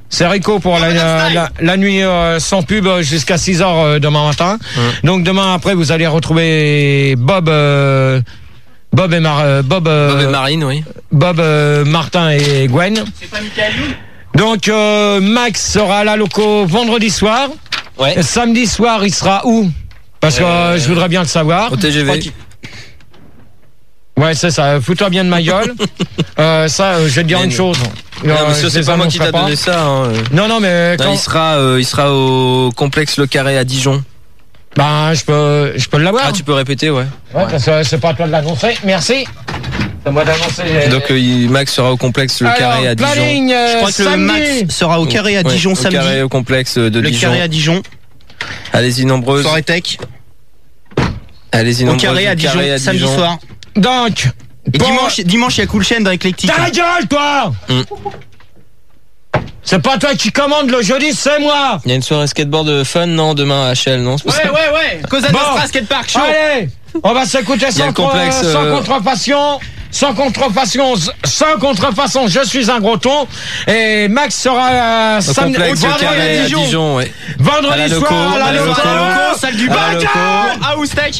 C'est Rico pour la, la, la, la nuit euh, sans pub jusqu'à six heures euh, demain matin. Mmh. Donc demain après vous allez retrouver Bob euh, Bob et Mar euh, Bob, euh, Bob et Marine, oui. Bob euh, Martin et Gwen. C'est pas Michael Youn. Donc euh, Max sera à la loco vendredi soir. Ouais. Samedi soir il sera où? Parce que euh, je voudrais bien le savoir. Au T G V. Ouais, c'est ça. Fous-toi bien de ma gueule. euh, ça, euh, je vais te dire mais une non. chose. Non, euh, monsieur, c'est pas moi qui t'a donné ça. Hein. Non, non, mais non, quand... il sera, euh, il sera au complexe Le Carré à Dijon. Ben, je peux, je peux l'avoir. Ah, tu peux répéter, ouais. Ouais, ouais. Parce que c'est pas à toi de l'annoncer. Merci. C'est moi d'annoncer. Donc euh, Max sera au complexe Le Alors, Carré à planning, Dijon. Euh, je crois que samedi. le Max sera au Carré à Dijon ouais, samedi. Au Carré au complexe de Le Dijon. Carré à Dijon. Allez-y nombreuses. Soirée tech. Allez-y nombreuses. Au Carré à Dijon, à samedi Dijon. soir. Donc. Et bon... dimanche, dimanche, il y a Cool Chain dans Eclectic. Ta gueule, toi mm. C'est pas toi qui commande le jeudi, c'est moi. Il y a une soirée skateboard fun, non, demain à H L, non? Ouais, ouais, ouais. Cosa bon. Nostra Skatepark Show. Allez, on va s'écouter sans, complexe, euh... sans euh... contrefaçon. Sans contrefaçon, sans contrefaçon, je suis un gros ton. Et Max sera euh, samedi, vendredi à Dijon. À Dijon ouais. Vendredi à soir loco, à la, à la loco, loco, loco, salle du bac, à Oustech.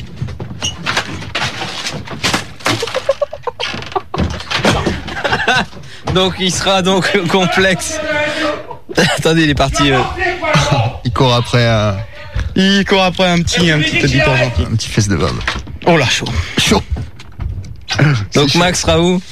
Donc il sera donc au complexe. Attendez, il est parti. Euh... Il court après. Euh... Il court après un petit, un petit auditeur gentil. Un petit fesse de barbe. Oh là, chaud. Chaud. Donc chaud. Max sera où?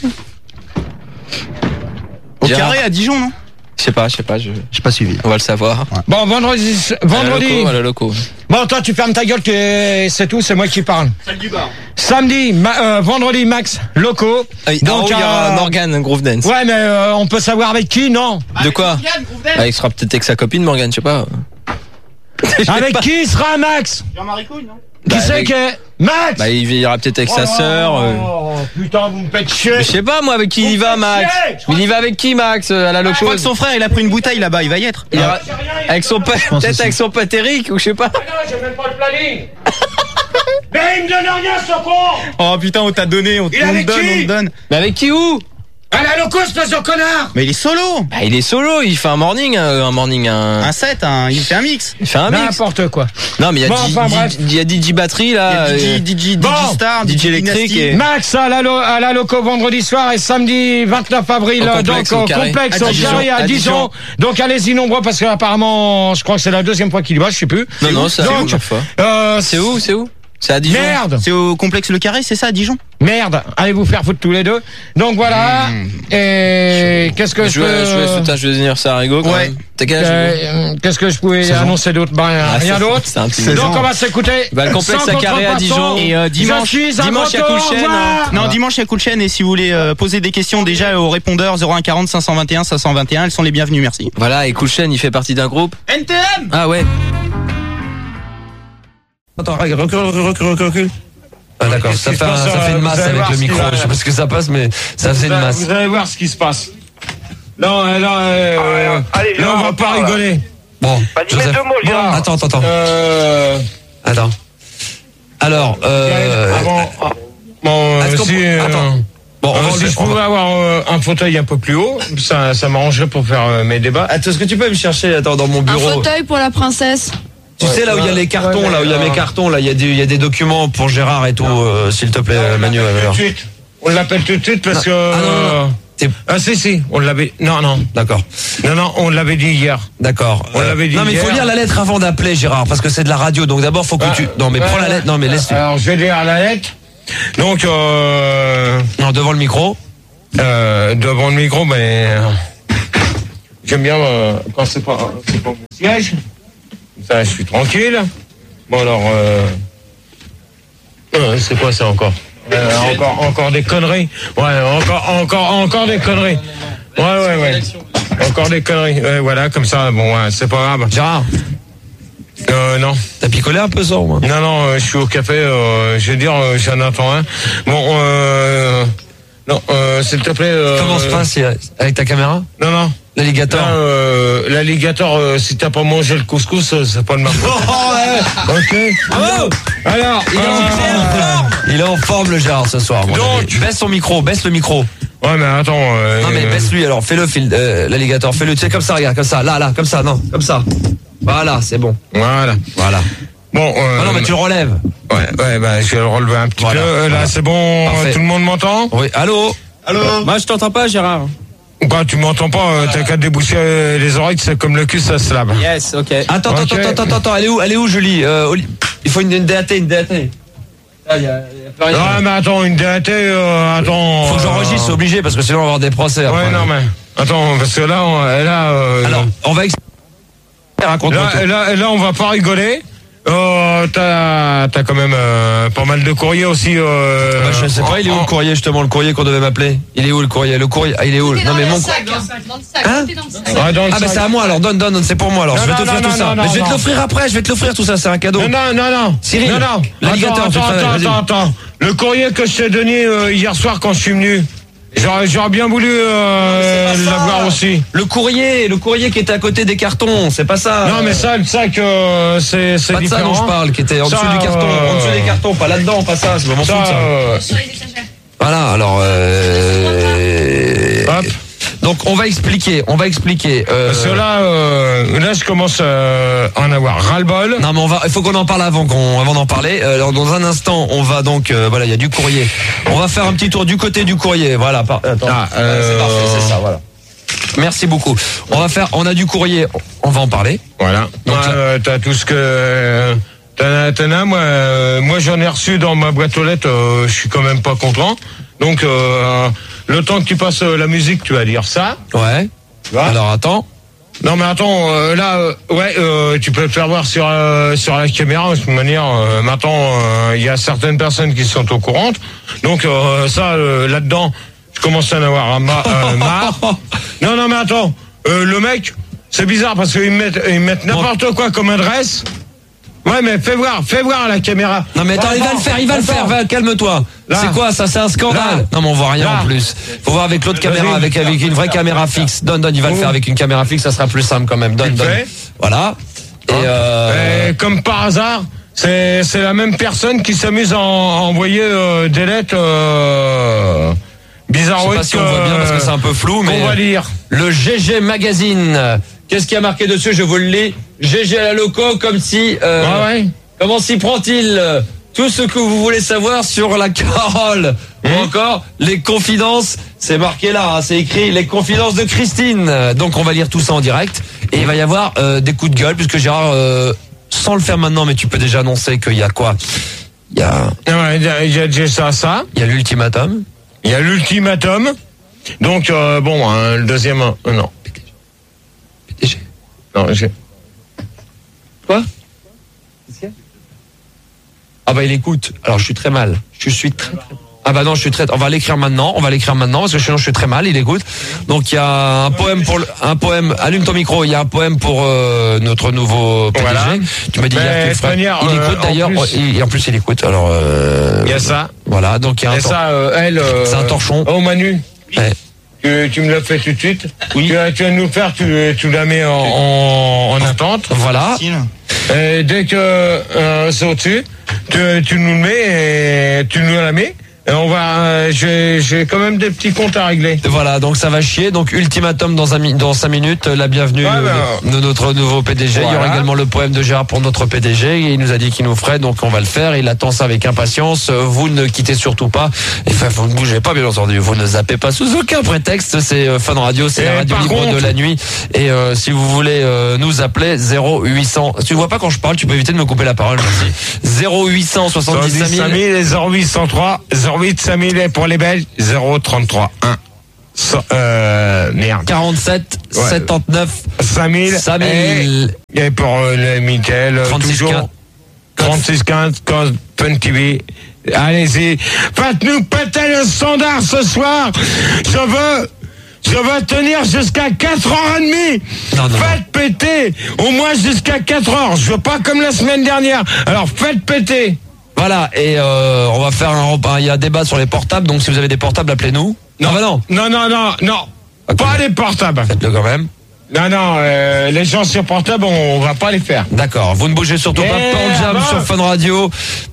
Au Gérard. Carré à Dijon, non? Je sais pas, je sais pas, je. J'ai pas suivi. On va le savoir. Ouais. Bon, vendredi, vendredi. À la loco, à la loco. Bon, toi, tu fermes ta gueule, c'est tout, c'est moi qui parle. Salle du bar. Samedi, ma, euh, vendredi, Max, loco. Ah, donc, il y aura euh, Morgane, Groove Dance. Ouais, mais euh, on peut savoir avec qui, non? De quoi? Ah, il sera peut-être avec sa copine, Morgane, je sais pas. Avec pas. Qui sera Max? Jean-Marie Couille, non? Qui bah, c'est avec... que Max? Bah il ira peut-être avec oh sa sœur. Euh... Oh putain, vous me faites chier. Je sais pas moi avec qui vous il y va Max. Il y va avec qui Max à la loco? Je crois que son frère il a pris une bouteille là-bas, il va y être. Il ira... Avec son pote, peut-être avec son pote Eric ou je sais pas. Ah non, j'ai même pas le planning. Mais il me donne rien ce con. Oh putain, on t'a donné, on, on te donne, on te donne. Mais avec qui où? À la loco, espèce de connard. Mais il est solo. Bah il est solo, il fait un morning, un, un morning, un... Un set, un... il fait un mix. Il fait un mix. N'importe quoi. Non mais il y a bon, D J, enfin, il y a D J batterie là. Il y a D J, D J, bon. D J Star, D J électrique. Et... Max à la, lo, à la loco vendredi soir et samedi vingt-neuf avril au complexe, donc au carré. complexe au Carré à, à Dijon. Dijon. Donc allez-y nombreux parce que apparemment je crois que c'est la deuxième fois qu'il y va, je sais plus. Non non, c'est la première fois. Euh, c'est où, c'est où? C'est à Dijon. Merde. C'est au complexe Le Carré, c'est ça à Dijon? Merde. Allez vous faire foutre tous les deux. Donc voilà. Mmh. Et qu'est-ce que je, je peux... Je vais souhaiter un joyeux anniversaire à Rigo. Ouais. T'as quel âge? euh, Qu'est-ce que je pouvais annoncer d'autre? Bah, ah, rien d'autre. Donc on va s'écouter. Bah, le complexe à Carré à Dijon. Et euh, dimanche, dimanche il y a Cool Chain. Non, dimanche il y a Cool Chain. Et si vous voulez euh, poser des questions déjà au répondeur zéro un quarante cinq cent vingt et un cinq cent vingt et un, elles sont les bienvenues. Merci. Voilà. Et Cool Chain, il fait partie d'un groupe. N T M. Ah ouais. Attends, recule, recule, recule, recule. Ah d'accord, ça, fait, un, ça fait une masse avec le micro, je sais pas ce que ça passe, mais ça faisait une masse. Vous allez voir ce qui se passe. Non, là, euh, ah, allez, là, on va pas rigoler. Bon, vas-y, mets deux mots, Gérard. Bon, attends, attends, attends. Euh... Attends. Alors, euh... Avant, bon, euh, si, euh, attends. Bon, euh, si je pouvais va... avoir euh, un fauteuil un peu plus haut, ça, ça m'arrangerait pour faire euh, mes débats. Attends, est-ce que tu peux me chercher, attends, dans mon bureau? Un fauteuil pour la princesse. Tu ouais, sais là où il y a les cartons, ouais, là où il y a mes cartons, là il y a des il y a des documents pour Gérard et tout, euh, s'il te plaît, non, Manu. Tout de suite. On l'appelle tout de suite parce non. que. Ah non, non. Euh... Ah si si, on l'avait. Non non. D'accord. Non non, on l'avait dit hier. D'accord. On euh... l'avait dit. Non mais il faut lire la lettre avant d'appeler Gérard parce que c'est de la radio, donc d'abord faut que ah, tu. Non mais ouais, prends la lettre. Non mais laisse. Alors je vais lire la lettre. Donc. Euh... Non devant le micro. Euh, devant le micro, mais j'aime bien euh, quand c'est pas c'est pas mon siège. Ça, je suis tranquille. Bon alors, euh... euh, c'est quoi ça encore euh, Encore, encore des conneries. Ouais, encore, encore, encore des conneries. Ouais, ouais, ouais. Encore des conneries. Ouais, voilà, comme ça. Bon, ouais, c'est pas grave. Gérard. Euh, non. T'as picolé un peu ça, moi. Non, non, euh, je suis au café. Euh, je vais dire, euh, j'en attends un. Bon, euh, non, euh, s'il te plaît. Euh, Comment se passe avec ta caméra? Non, non. L'alligator. Euh, l'alligator, euh, si t'as pas mangé le couscous, euh, c'est pas de ma faute. Oh, ouais. Ok. Bravo. Alors, il, euh, est en forme. Il est en forme le Gérard ce soir. Donc, baisse son micro, baisse le micro. Ouais, mais attends. Euh, non, mais baisse-lui alors, fais-le, fil, euh, l'alligator, fais-le, tu sais, comme ça, regarde, comme ça, là, là, comme ça, non, comme ça. Voilà, c'est bon. Voilà. Voilà. Bon, euh, ah non, mais tu le relèves. Ouais, ouais, bah, je vais le relever un petit voilà, peu. Là, voilà. c'est bon, Parfait. tout le monde m'entend? Oui, allô? Allô? Moi, je t'entends pas, Gérard. Quoi, tu m'entends pas, euh, t'as qu'à te déboucher euh, les oreilles, c'est comme le cul, ça se lave. Yes, ok. Attends, attends, Okay. attends, attends, attends, elle est où, elle est où, Julie? Euh, Oli- il faut une, une D A T, une D A T. Ah, y a, y a plus rien. Ouais, mais attends, une D A T, euh, attends. Faut que j'enregistre, c'est euh... obligé, parce que sinon on va avoir des procès. Ouais, après. non, mais. Attends, parce que là, on, là, euh, Alors, on va expliquer. Raconte-moi là, tout. là, là, on va pas rigoler. Euh, t'as, t'as quand même euh, pas mal de courriers aussi. Euh, Bah, je sais pas, il est où le courrier, justement, le courrier qu'on devait m'appeler? Il est où le courrier? Le courrier, ah, il est où? Non, mais mon sac, dans le sac, dans le sac, Hein dans le sac. Ouais, dans le Ah, bah, sac. c'est à moi, alors, donne, donne, c'est pour moi, alors. Non, je vais non, t'offrir non, tout ça. non, Mais je vais non, te l'offrir après, je vais te l'offrir tout ça, c'est un cadeau. Non, non, non, non. Cyril, non, non. l'alligator, attends, tu attends, travailles, attends, vas-y. attends, attends. Le courrier que je t'ai donné euh, hier soir quand je suis venu. J'aurais, j'aurais bien voulu euh, l'avoir aussi. Le courrier, le courrier qui était à côté des cartons, c'est pas ça. Non, mais ça, le sac, euh, c'est, c'est pas de ça différent. dont je parle, qui était en Ça, dessous du carton, euh, en dessous des cartons, pas là-dedans, pas ça, c'est vraiment fou Ça, de ça. euh, Voilà, alors euh... Hop. donc on va expliquer, on va expliquer. Euh... Parce que là, euh, là, je commence euh, à en avoir ras-le-bol. Non, mais on va, il faut qu'on en parle avant qu'on, avant d'en parler. Euh, alors, dans un instant, on va donc, euh, voilà, il y a du courrier. On va faire un petit tour du côté du courrier. Voilà. Par... Attends. Ah, euh... C'est parfait, c'est ça. Voilà. Merci beaucoup. On va faire, on a du courrier. On va en parler. Voilà. Donc, Ouais, là- euh, t'as tout ce que. T'en as, t'en as, moi, euh, moi j'en ai reçu dans ma boîte aux lettres, euh, je suis quand même pas content. Donc, euh, le temps que tu passes euh, la musique, tu vas dire ça. Ouais. Tu vois. Alors attends. Non mais attends, euh, là, euh, ouais, euh, tu peux le faire voir sur euh, sur la caméra. De toute manière, euh, maintenant, il y a certaines personnes qui sont au courant. Donc euh, ça, euh, là-dedans, je commence à en avoir un ma- euh, marre. Non, non, mais attends, euh, le mec, c'est bizarre parce qu'ils mettent ils mettent n'importe quoi comme adresse. Ouais, mais fais voir, fais voir à la caméra. Non mais attends, il va le faire, il va le faire. Va, calme-toi. Là. C'est quoi ça? C'est un scandale. Là. Non mais on voit rien Là. en plus. Faut voir avec l'autre caméra, Vas-y. avec avec une vraie caméra fixe. Donne, donne. Il va le faire avec une caméra fixe, ça sera plus simple quand même. Donne, Tu donne. fais Voilà. Et euh... Et comme par hasard, c'est c'est la même personne qui s'amuse à, en- à envoyer euh, des lettres euh, je sais bizarroïdes. pas si on voit bien parce que c'est un peu flou, mais On va lire. le G G Magazine. Qu'est-ce qui a marqué dessus? Je vous le lis. G G à la loco, comme si. Euh, Ah ouais. Comment s'y prend-il? Tout ce que vous voulez savoir sur la Carole. Ou encore, les confidences. C'est marqué là, hein, c'est écrit les confidences de Christine. Donc on va lire tout ça en direct. Et il va y avoir euh, des coups de gueule, puisque Gérard, euh, sans le faire maintenant, mais tu peux déjà annoncer qu'il y a quoi? Il y a, Ah ouais, Il y a, il y a déjà ça, ça. il y a l'ultimatum. Il y a l'ultimatum. Donc euh, bon, hein, le deuxième, euh, non. P D G. Non, j'ai. Quoi? Ah bah il écoute. Alors je suis très mal. Je suis très très mal. Ah bah non, je suis très. On va l'écrire maintenant. On va l'écrire maintenant parce que sinon je suis très mal. Il écoute. Donc il y a un poème pour le, un poème. Allume ton micro. Il y a un poème pour euh, notre nouveau P D G. Voilà. Tu m'as dit Mais hier que de tu ferais- manière, Il euh, écoute en d'ailleurs. plus- Oh, il- et en plus il écoute. Alors. Euh, Il y a ça. Voilà. Donc il y a un. Et tor- ça, euh, elle. euh, C'est un torchon. Oh Manu. Ouais. Tu, tu me l'as fait tout de suite. Oui. Tu, vas- tu vas nous le faire. Tu, tu la mets en, en, en attente. Voilà. Et dès que euh, c'est au-dessus, tu, tu nous le mets et tu nous la mets. Et on va, euh, j'ai, j'ai quand même des petits comptes à régler. Voilà, donc ça va chier. Donc ultimatum dans un mi- dans cinq minutes, la bienvenue Ouais, de, ben, de notre nouveau P D G. Il y aura voilà. également le poème de Gérard pour notre P D G. Et il nous a dit qu'il nous ferait, donc on va le faire. Il attend ça avec impatience. Vous ne quittez surtout pas. Enfin, vous ne bougez pas, bien entendu. Vous ne zappez pas sous aucun prétexte. C'est euh, Fun Radio, c'est Et la radio par libre contre- de la nuit. Et euh, si vous voulez euh, nous appeler, zéro huit cents. Tu vois pas quand je parle, tu peux éviter de me couper la parole. Merci. zéro huit cent soixante-dix cinq mille. et zéro huit cent trois, zéro huit cinq mille et pour les Belges, zéro trente-trois un. So- euh, merde. quarante-sept Ouais. soixante-neuf cinq mille. cinq mille. Et, et pour euh, le Mickaël, euh, trente-six quinze. toujours. trente-six quinze, cause Fun T V. Allez-y. Faites-nous péter le standard ce soir. Je veux, je veux tenir jusqu'à quatre heures trente. Non, non, Faites péter. Au moins jusqu'à quatre heures. Je veux pas comme la semaine dernière. Alors faites péter. Voilà, et euh, on va faire un repas. Il y a un débat sur les portables, donc si vous avez des portables, appelez-nous. Non, bah non. Non, non, non, non. Pas les portables. Faites-le quand même. Non, non, euh, les gens sur portable, on, on va pas les faire. D'accord, vous ne bougez surtout Eh, pas. Pearl Jam bah. sur Fun Radio. Pearl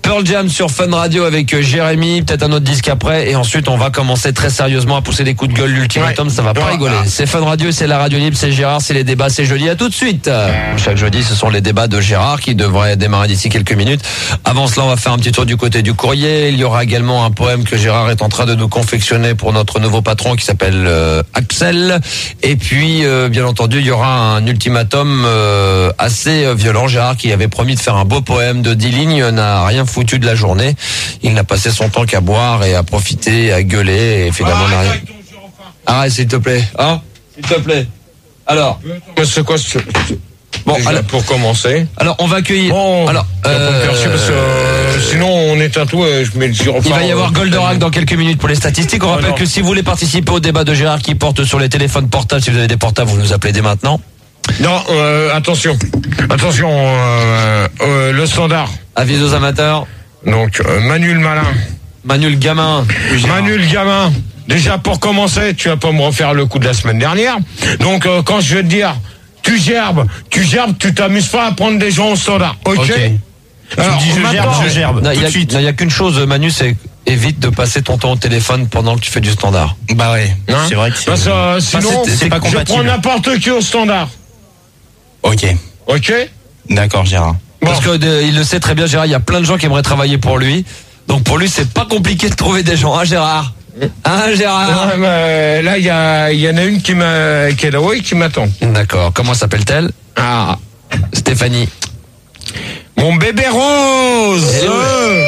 Pearl Jam sur Fun Radio avec euh, Jérémy, peut-être un autre disque après, et ensuite on va commencer très sérieusement à pousser des coups de gueule. L'ultimatum, ouais. Ça va pas ouais. rigoler. C'est Fun Radio, c'est la radio libre, c'est Gérard, c'est les débats, c'est jeudi. À tout de suite. Chaque jeudi, ce sont les débats de Gérard qui devraient démarrer d'ici quelques minutes. Avant cela, on va faire un petit tour du côté du courrier. Il y aura également un poème que Gérard est en train de nous confectionner pour notre nouveau patron qui s'appelle euh, Axel. Et puis, euh, bien entendu, il y aura un ultimatum euh, assez euh, violent. Gérard, qui avait promis de faire un beau poème de dix lignes, n'a rien foutu de la journée. Il n'a passé son temps qu'à boire et à profiter, à gueuler, et finalement n'a rien. Arrête, s'il te plaît. Hein? S'il te plaît. Alors. C'est quoi ce... Bon, déjà, alors, pour commencer. Alors, on va accueillir. Bon, alors, euh, parce que, euh, sinon, on éteint tout. Et je mets le gyrophare. Il va y avoir Goldorak dans quelques minutes pour les statistiques. On ah, rappelle non. que si vous voulez participer au débat de Gérard qui porte sur les téléphones portables, si vous avez des portables, vous nous appelez dès maintenant. Non, euh, attention, attention, euh, euh, le standard. Avis aux amateurs. Donc, euh, Manu le malin. Manu le gamin. Manu le gamin. Déjà, pour commencer, tu vas pas me refaire le coup de la semaine dernière. Donc, euh, quand je vais te dire, tu gerbes, tu gerbes, tu t'amuses pas à prendre des gens au standard. Ok, okay. Alors, tu dis je gerbe, je gerbe. Non, il n'y a, a qu'une chose, Manu, c'est évite de passer ton temps au téléphone pendant que tu fais du standard. Bah ouais, hein, c'est vrai que c'est... Parce que euh, sinon, c'est, c'est pas compatible. Je prends n'importe qui au standard. Ok. Ok. D'accord, Gérard. Bon. Parce que de, il le sait très bien, Gérard, il y a plein de gens qui aimeraient travailler pour lui. Donc pour lui, c'est pas compliqué de trouver des gens, hein, Gérard? Hein, Gérard? Ouais, mais là, il y, a, y en a une qui, m'a, qui est là, oui, qui m'attend. D'accord. Comment s'appelle-t-elle? Ah. Stéphanie. Mon bébé rose. Euh.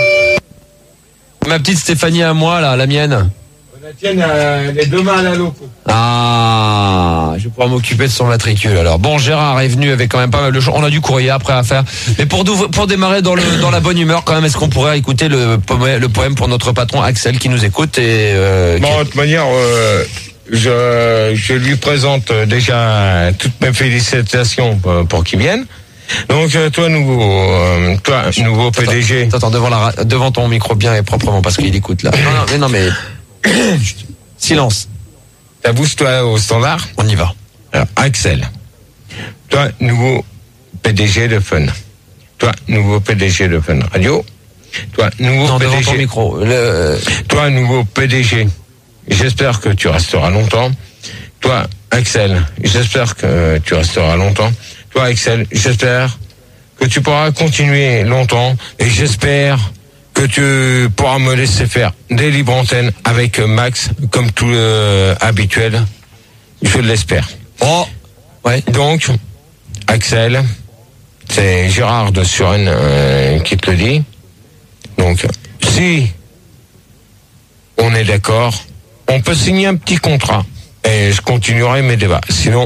Ma petite Stéphanie à moi, là, la mienne. La tienne, elle est demain à la loco. Ah, je vais pouvoir m'occuper de son matricule. Alors bon, Gérard est venu avec quand même pas mal de choses. On a du courrier après à faire. Mais pour pour démarrer dans le dans la bonne humeur, quand même, est-ce qu'on pourrait écouter le poème, le poème pour notre patron Axel qui nous écoute et euh, bon, de toute manière, euh, je je lui présente déjà toutes mes félicitations pour, pour qu'il vienne. Donc toi nouveau euh, toi nouveau P D G. Attends, attends devant la devant ton micro bien et proprement parce qu'il écoute là. Non non mais non mais silence. T'abouches-toi au standard. On y va. Alors, Axel. Toi, nouveau P D G de Fun. Toi, nouveau P D G de Fun Radio. Toi, nouveau non, P D G. Devant ton micro. Le... Toi, nouveau P D G. J'espère que tu resteras longtemps. Toi, Axel. J'espère que tu resteras longtemps. Toi, Axel. J'espère que tu pourras continuer longtemps. Et j'espère que tu pourras me laisser faire des libres antennes avec Max, comme tout euh, habituel. Je l'espère. Oh, ouais. Donc, Axel, c'est Gérard de Suresnes euh, qui te le dit. Donc, si on est d'accord, on peut signer un petit contrat et je continuerai mes débats. Sinon,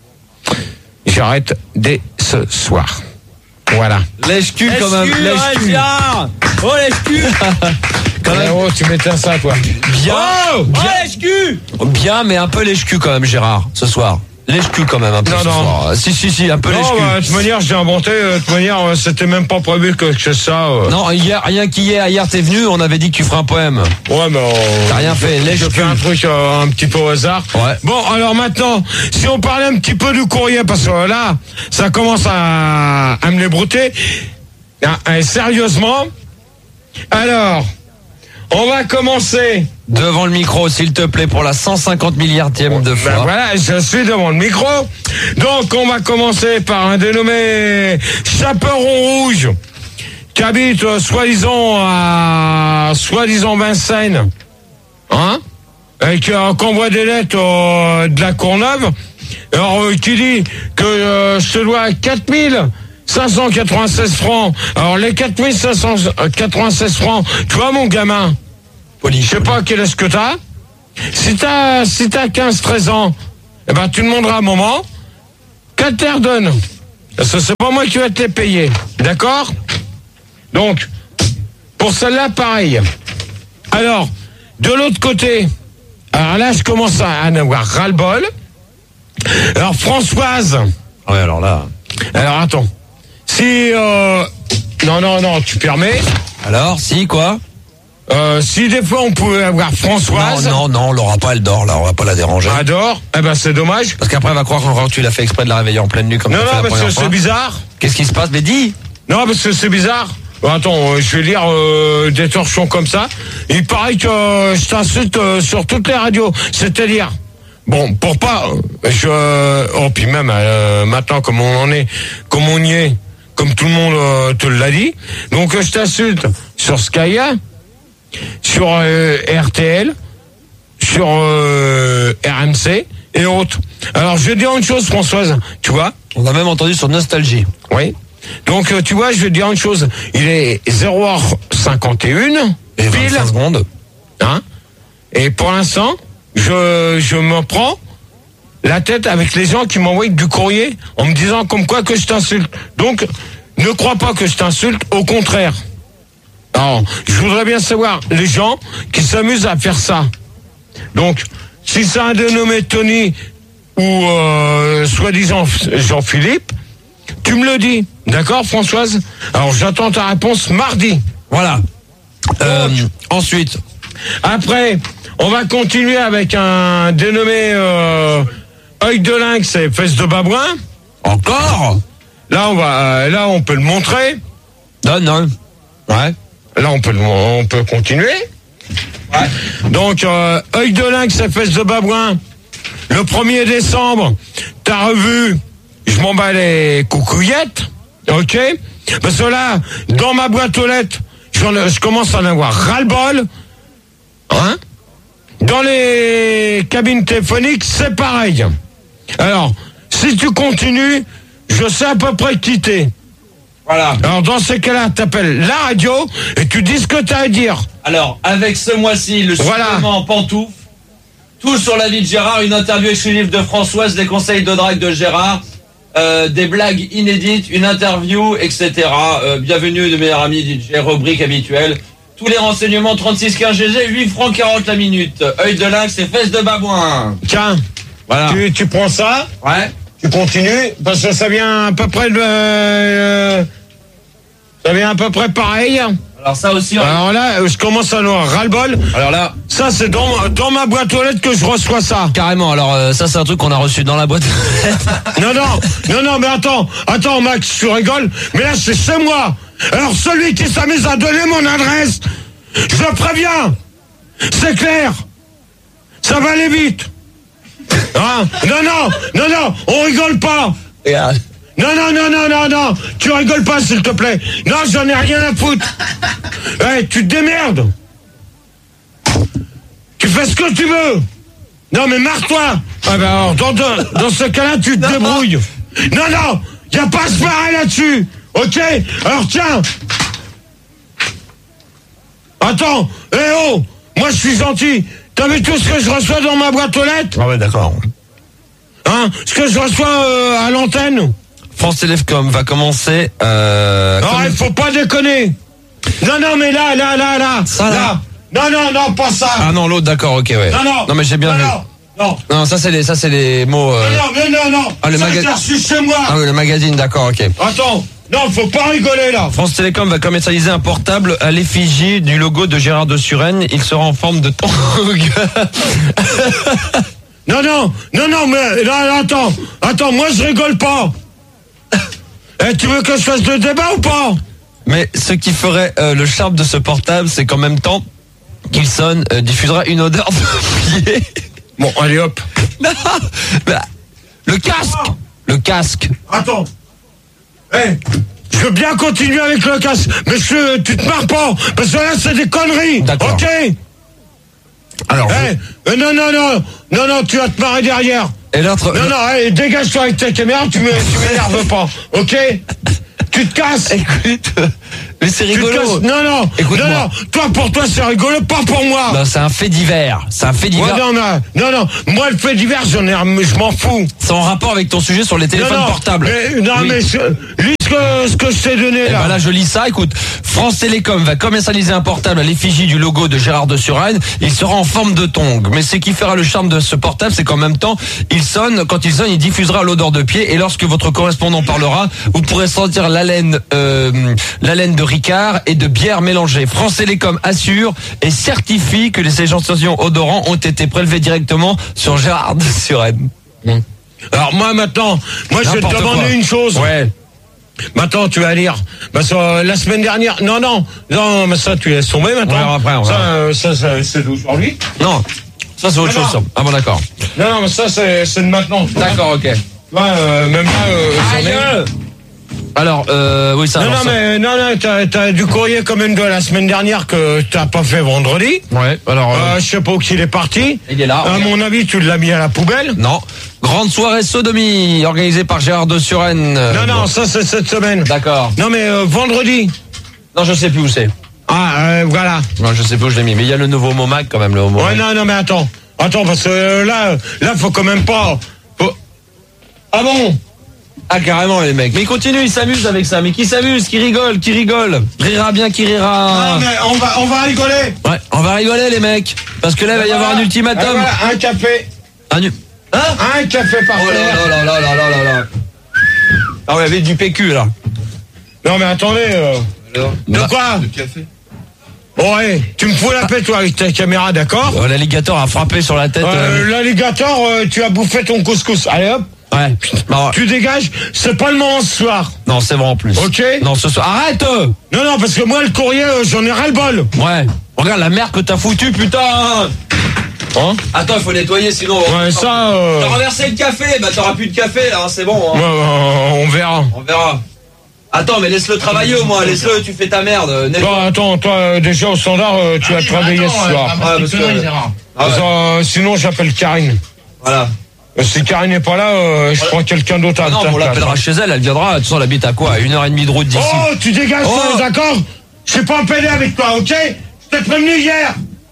j'arrête dès ce soir. Voilà. Lèche-cul quand même. Lèche-cul. Oh, lèche-cul. Quand même. Oh, tu m'éteins ça, toi. Bien. Oh, bien. Oh, lèche-cul. Bien, mais un peu lèche-cul quand même, Gérard, ce soir. Lèche-cul quand même un peu non, ce non. soir. Si, si, si, un peu non, lèche-cul. Bah, de toute manière, j'ai inventé. De toute manière, c'était même pas prévu que je fasse ça. Euh. Non, hier, rien qu'hier, hier t'es venu, on avait dit que tu ferais un poème. Ouais, mais... Euh, T'as rien fait, lèche-cul. Je fais un truc euh, un petit peu au hasard. Ouais. Bon, alors maintenant, si on parlait un petit peu du courrier, parce que là, ça commence à, à me les brouter. Ah, sérieusement. Alors, on va commencer... Devant le micro, s'il te plaît, pour la cent cinquante milliardième de fois. Ben voilà, je suis devant le micro. Donc, on va commencer par un dénommé Chaperon Rouge, qui habite, euh, soi-disant, à, soi-disant Vincennes. Hein? Et qui euh, envoie des lettres euh, de la Courneuve. Alors, euh, qui dit que euh, je te dois quatre mille cinq cent quatre-vingt-seize francs. Alors, les quatre mille cinq cent quatre-vingt-seize francs, tu vois, mon gamin? Je sais pas quel est-ce que t'as. Si t'as, si t'as quinze treize ans, eh ben, tu demanderas à un moment qu'elle te les redonne. Parce que c'est pas moi qui vais te les payer. D'accord? Donc, pour celle-là, pareil. Alors, de l'autre côté, alors là, je commence à en avoir ras-le-bol. Alors, Françoise. Ouais, alors là. Alors, attends. Si, euh, non, non, non, tu permets. Alors, si, quoi? Euh, si des fois on pouvait avoir Françoise. Non, non, non, on l'aura pas, elle dort là, on va pas la déranger. Elle dort? Eh ben c'est dommage. Parce qu'après elle va croire que tu l'as fait exprès de la réveiller en pleine nuit comme non, tu non, fait la parce que c'est fois. bizarre. Qu'est-ce qui se passe? Mais dis! Non, parce que c'est bizarre. Attends, euh, je vais lire euh, des torchons comme ça. Il paraît que euh, je t'insulte euh, sur toutes les radios. C'est-à-dire, bon, pour pas, euh, je, oh puis même euh, maintenant comme on en est, comme on y est, comme tout le monde euh, te l'a dit. Donc euh, je t'insulte sur Sky, sur euh, R T L, sur euh, R M C et autres. Alors je vais dire une chose, Françoise, tu vois. On a même entendu sur Nostalgie. Oui. Donc, euh, tu vois, je vais te dire une chose. Il est zéro heure cinquante et une. Et vingt-cinq secondes. Hein? Et pour l'instant, je, je me prends la tête avec les gens qui m'envoient du courrier en me disant comme quoi que je t'insulte. Donc, ne crois pas que je t'insulte, au contraire. Alors, je voudrais bien savoir les gens qui s'amusent à faire ça. Donc, si c'est un dénommé Tony ou euh, soi-disant Jean-Philippe, tu me le dis, d'accord, Françoise? Alors j'attends ta réponse mardi. Voilà. Euh, ensuite, après, on va continuer avec un dénommé euh, œil de lynx et fesses de babouin. Encore? Là, on va, euh, là, on peut le montrer. Non, non. Ouais. Là, on peut, le, on peut continuer. Ouais. Donc, euh, œil de lynx et fesses de babouin. Le premier décembre, t'as revu. Je m'en bats les coucouillettes, ok? Parce que là, dans ma boîte aux lettres, je commence à en avoir ras-le-bol. Hein? Dans les cabines téléphoniques, c'est pareil. Alors, si tu continues, je sais à peu près qui t'es. Voilà. Alors, dans ces cas-là, t'appelles la radio et tu dis ce que t'as à dire. Alors, avec ce mois-ci, le voilà. supplément en pantoufle, tout sur la vie de Gérard, une interview exclusive de Françoise, des conseils de drague de Gérard, Euh, des blagues inédites, une interview, et cetera. Euh, bienvenue de meilleurs amis D J, rubrique habituelle. Tous les renseignements trente-six quinze G G, huit francs quarante la minute. Œil de lynx et fesses de babouin. Tiens, voilà. Tu, tu prends ça. Ouais. Tu continues parce que ça vient à peu près de, euh, ça vient à peu près pareil. Alors ça aussi. On... Alors là, je commence à avoir ras-le-bol. Alors là, ça c'est dans, dans ma boîte aux lettres que je reçois ça. Carrément. Alors euh, ça c'est un truc qu'on a reçu dans la boîte. non non non non mais attends attends Max, tu rigoles. Mais là c'est chez moi. Alors celui qui s'amuse à donner mon adresse, je le préviens. C'est clair. Ça va aller vite. Hein? Non non non non, on rigole pas. Yeah. Non, non, non, non, non, non, tu rigoles pas, s'il te plaît. Non, j'en ai rien à foutre. Hey, tu te démerdes. Tu fais ce que tu veux. Non, mais marre-toi. Ah ben alors, dans, dans, dans ce cas-là, tu te non, débrouilles. Non, non, y a pas à se marrer là-dessus. Ok? Alors, tiens. Attends, eh oh, moi, je suis gentil. T'as vu tout ce que je reçois dans ma boîte aux lettres? Ah ouais, d'accord. Hein? Ce que je reçois euh, à l'antenne? France Télécom va commencer. Euh, non, comme... il faut pas déconner. Non, non, mais là, là, là, là. Ça, là. là. Non, non, non, pas ça. Ah non, l'autre, d'accord, ok, ouais. Non, non. Non, mais j'ai bien non, vu. Non, non. Non, ça, c'est les, ça, c'est les mots. Euh... Non, non, mais non, non. Ah, le ça, maga... j'ai reçu chez moi. Ah oui, le magazine, d'accord, ok. Attends. Non, faut pas rigoler, là. France Télécom va commercialiser un portable à l'effigie du logo de Gérard de Suresnes. Il sera en forme de tongue. Non, non, non, non, mais non, attends, attends, moi je rigole pas. Eh, tu veux que je fasse le débat ou pas? Mais ce qui ferait euh, le charme de ce portable, c'est qu'en même temps qu'il sonne, euh, diffusera une odeur de pied. Bon, allez hop. Non, bah, le casque, le casque. Attends. Eh, je veux bien continuer avec le casque, mais je, tu te marres pas, parce que là c'est des conneries. D'accord. Ok. Alors. Eh, je... euh, non, non, non, non, non, tu vas te marrer derrière. Et l'autre. Non, non, allez, dégage-toi avec ta caméra, tu me, tu m'énerves pas, ok? Tu te casses. Écoute, mais c'est rigolo. Non, non, écoute-moi. Non, non, toi, pour toi, c'est rigolo, pas pour moi. Non, c'est un fait divers. C'est un fait divers. Ouais, non, non, non, non, moi, le fait divers, j'en ai, je m'en fous. C'est en rapport avec ton sujet sur les téléphones non, non, portables. Mais, non, oui. mais, ce, lis ce que, ce que je t'ai donné, là. là. Ben là, je lis ça, écoute. France Télécom va commercialiser un portable à l'effigie du logo de Gérard de Suresnes. Il sera en forme de tongue. Mais ce qui fera le charme de ce portable, c'est qu'en même temps, il sonne, quand il sonne, il diffusera l'odeur de pied. Et lorsque votre correspondant parlera, vous pourrez sentir l'haleine, euh, l'haleine de Ricard et de bière mélangée. France Télécom assure et certifie que les échantillons odorants ont été prélevés directement sur Gérard de Suresnes. Alors moi maintenant, moi je vais te demander une chose. Ouais. Maintenant, tu vas lire. Bah, ça, la semaine dernière. Non, non, non, mais ça, tu laisses tomber maintenant. On verra après, on ça, verra. euh, ça, ça, c'est d'aujourd'hui. Non, ça c'est autre Non, chose. non. Ça. Ah bon, d'accord. Non, non, mais ça, c'est, c'est de maintenant. D'accord, ok. Ouais, euh, même là, euh, j'en ai- Alors, euh, oui, ça. Non, alors, non, ça- mais non, non, t'as, t'as du courrier quand même de la semaine dernière que t'as pas fait vendredi. Ouais, alors. euh, Euh, je sais pas où qu'il est parti. Il est là. À mon avis, tu l'as mis à la poubelle. Non. Grande soirée sodomie organisée par Gérard de Suresnes. Non, non, ça c'est cette semaine. D'accord. Non, mais euh, vendredi. Non, je sais plus où c'est. Ah, euh, voilà. Non, je sais plus où je l'ai mis. Mais il y a le nouveau Momac quand même, le Momac. Ouais, non, non, mais attends. Attends, parce que euh, là, là, faut quand même pas. faut- Ah bon? Ah, carrément, les mecs. Mais ils continuent, ils s'amusent avec ça. Mais qui s'amuse, qui rigole, qui rigole. Rira bien, qui rira. Ah, mais on va, on va rigoler. Ouais, on va rigoler, les mecs. Parce que là, il va y avoir un ultimatum. Ah, voilà, un café. Un nu- Hein? Un café par Oh là terre. là là là là là là. Ah ouais, avec du P Q, là. Non, mais attendez. euh, De Bah- quoi? Café. Ouais, tu me fous la paix, toi, avec ta caméra, d'accord? Euh, L'alligator a frappé sur la tête. Euh, euh, L'alligator, euh, tu as bouffé ton couscous. Allez hop, Ouais. Non, tu dégages. C'est pas le moment ce soir. non, c'est vrai en plus. Ok. Non, ce soir. Arrête! euh. Non, non, parce que moi, le courrier, euh, j'en ai ras le bol. Ouais. Regarde la merde que t'as foutu, putain! Hein? Attends, il faut nettoyer sinon. Ouais, ça, euh, T'as renversé le café, bah t'auras plus de café là, hein, c'est bon. ouais, Hein. euh, on verra. On verra. Attends, mais laisse-le travailler au moins, laisse-le, tu fais ta merde. euh, nettoie. Bon, attends, toi, euh, déjà au standard, euh, tu as travaillé ce soir. Ouais, parce que- Ah ouais. Euh, sinon, j'appelle Karine. Voilà. Euh, Si Karine n'est pas là, euh, je prends quelqu'un d'autre à Ah non, ta on place. l'appellera chez elle, elle viendra. De toute façon, elle habite à quoi? À une heure et demie de route d'ici. Oh, tu dégages, Oh. toi, d'accord? Je suis pas en pédé avec toi, ok? Je t'ai prévenu hier.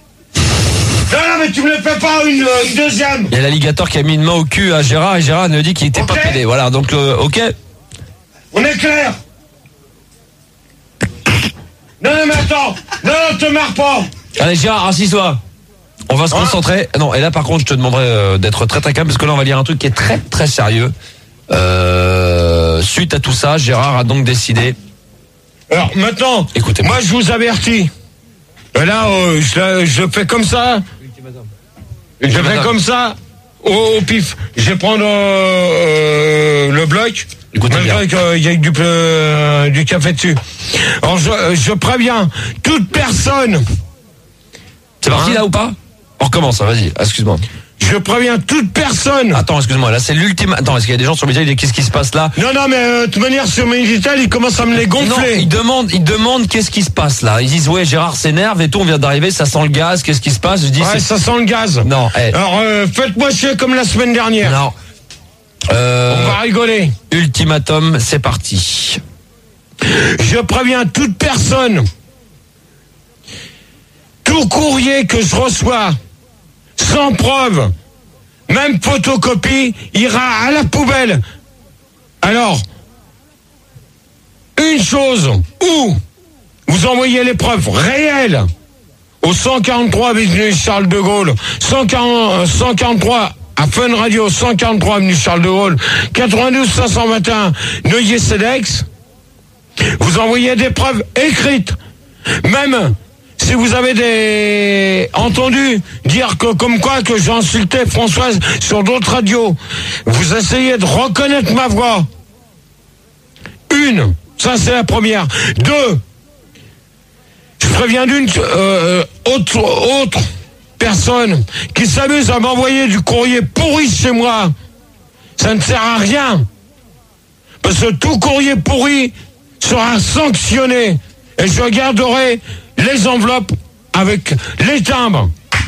Non, non, mais tu me le fais pas une, euh, une deuxième. Il y a l'alligator qui a mis une main au cul à Gérard et Gérard nous dit qu'il était Ok. pas pédé. Voilà, donc euh, ok. On est clair? Non, non, mais attends. Non, non, te marre pas. Allez Gérard, assis-toi. On va se Hein concentrer. Non, et là par contre, je te demanderai euh, d'être très très calme parce que là on va lire un truc qui est très très sérieux. Euh, suite à tout ça, Gérard a donc décidé. Alors, maintenant, Écoutez-moi. moi, je vous avertis. Euh, Là, euh, je, je fais comme ça. Je fais Ultimatum. comme ça, au, au pif. Je vais prendre euh, euh, le bloc. Écoutez bien. Malgré qu'il y ait du, euh, du café dessus. Alors, je, je préviens toute personne. C'est parti Hein là ou pas? On recommence, hein, vas-y, excuse-moi. Je préviens toute personne. Attends, excuse-moi, là c'est l'ultime. Attends, est-ce qu'il y a des gens sur Média, ils disent qu'est-ce qui se passe là? Non, non, mais euh, de toute manière, sur Médital, ils commencent à me les Non, gonfler. ils demandent, ils demandent qu'est-ce qui se passe là. Ils disent ouais, Gérard s'énerve et tout, on vient d'arriver, ça sent le gaz, qu'est-ce qui se passe? Je dis Ouais, c'est- ça sent le gaz. Non, eh. Alors, euh, faites-moi chier comme la semaine dernière. Non. Euh, On va rigoler. Ultimatum, c'est parti. Je préviens toute personne. Tout courrier que je reçois, sans preuve, même photocopie, ira à la poubelle. Alors, une chose, ou vous envoyez les preuves réelles au cent quarante-trois avenue Charles de Gaulle, cent quarante, cent quarante-trois à Fun Radio, cent quarante-trois avenue Charles de Gaulle, quatre-vingt-douze cinq cent vingt et un Neuilly-Cedex. Vous envoyez des preuves écrites. Même si vous avez des entendu dire que comme quoi que j'ai insulté Françoise sur d'autres radios, vous essayez de reconnaître ma voix. Une, ça c'est la première. Deux, je préviens d'une euh, autre, autre personne qui s'amuse à m'envoyer du courrier pourri chez moi. Ça ne sert à rien. Parce que tout courrier pourri sera sanctionné. Et je garderai les enveloppes avec les timbres.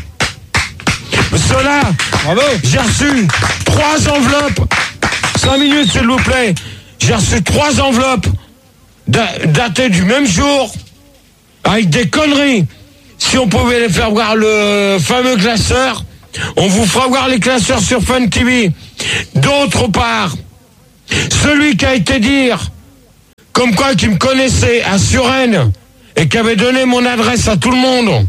Cela, j'ai reçu trois enveloppes. Cinq minutes, s'il vous plaît. J'ai reçu trois enveloppes da- datées du même jour, avec des conneries. Si on pouvait les faire voir le fameux classeur, on vous fera voir les classeurs sur Fun T V. D'autre part, celui qui a été dire, comme quoi qui me connaissait à Suresnes, et qui avait donné mon adresse à tout le monde,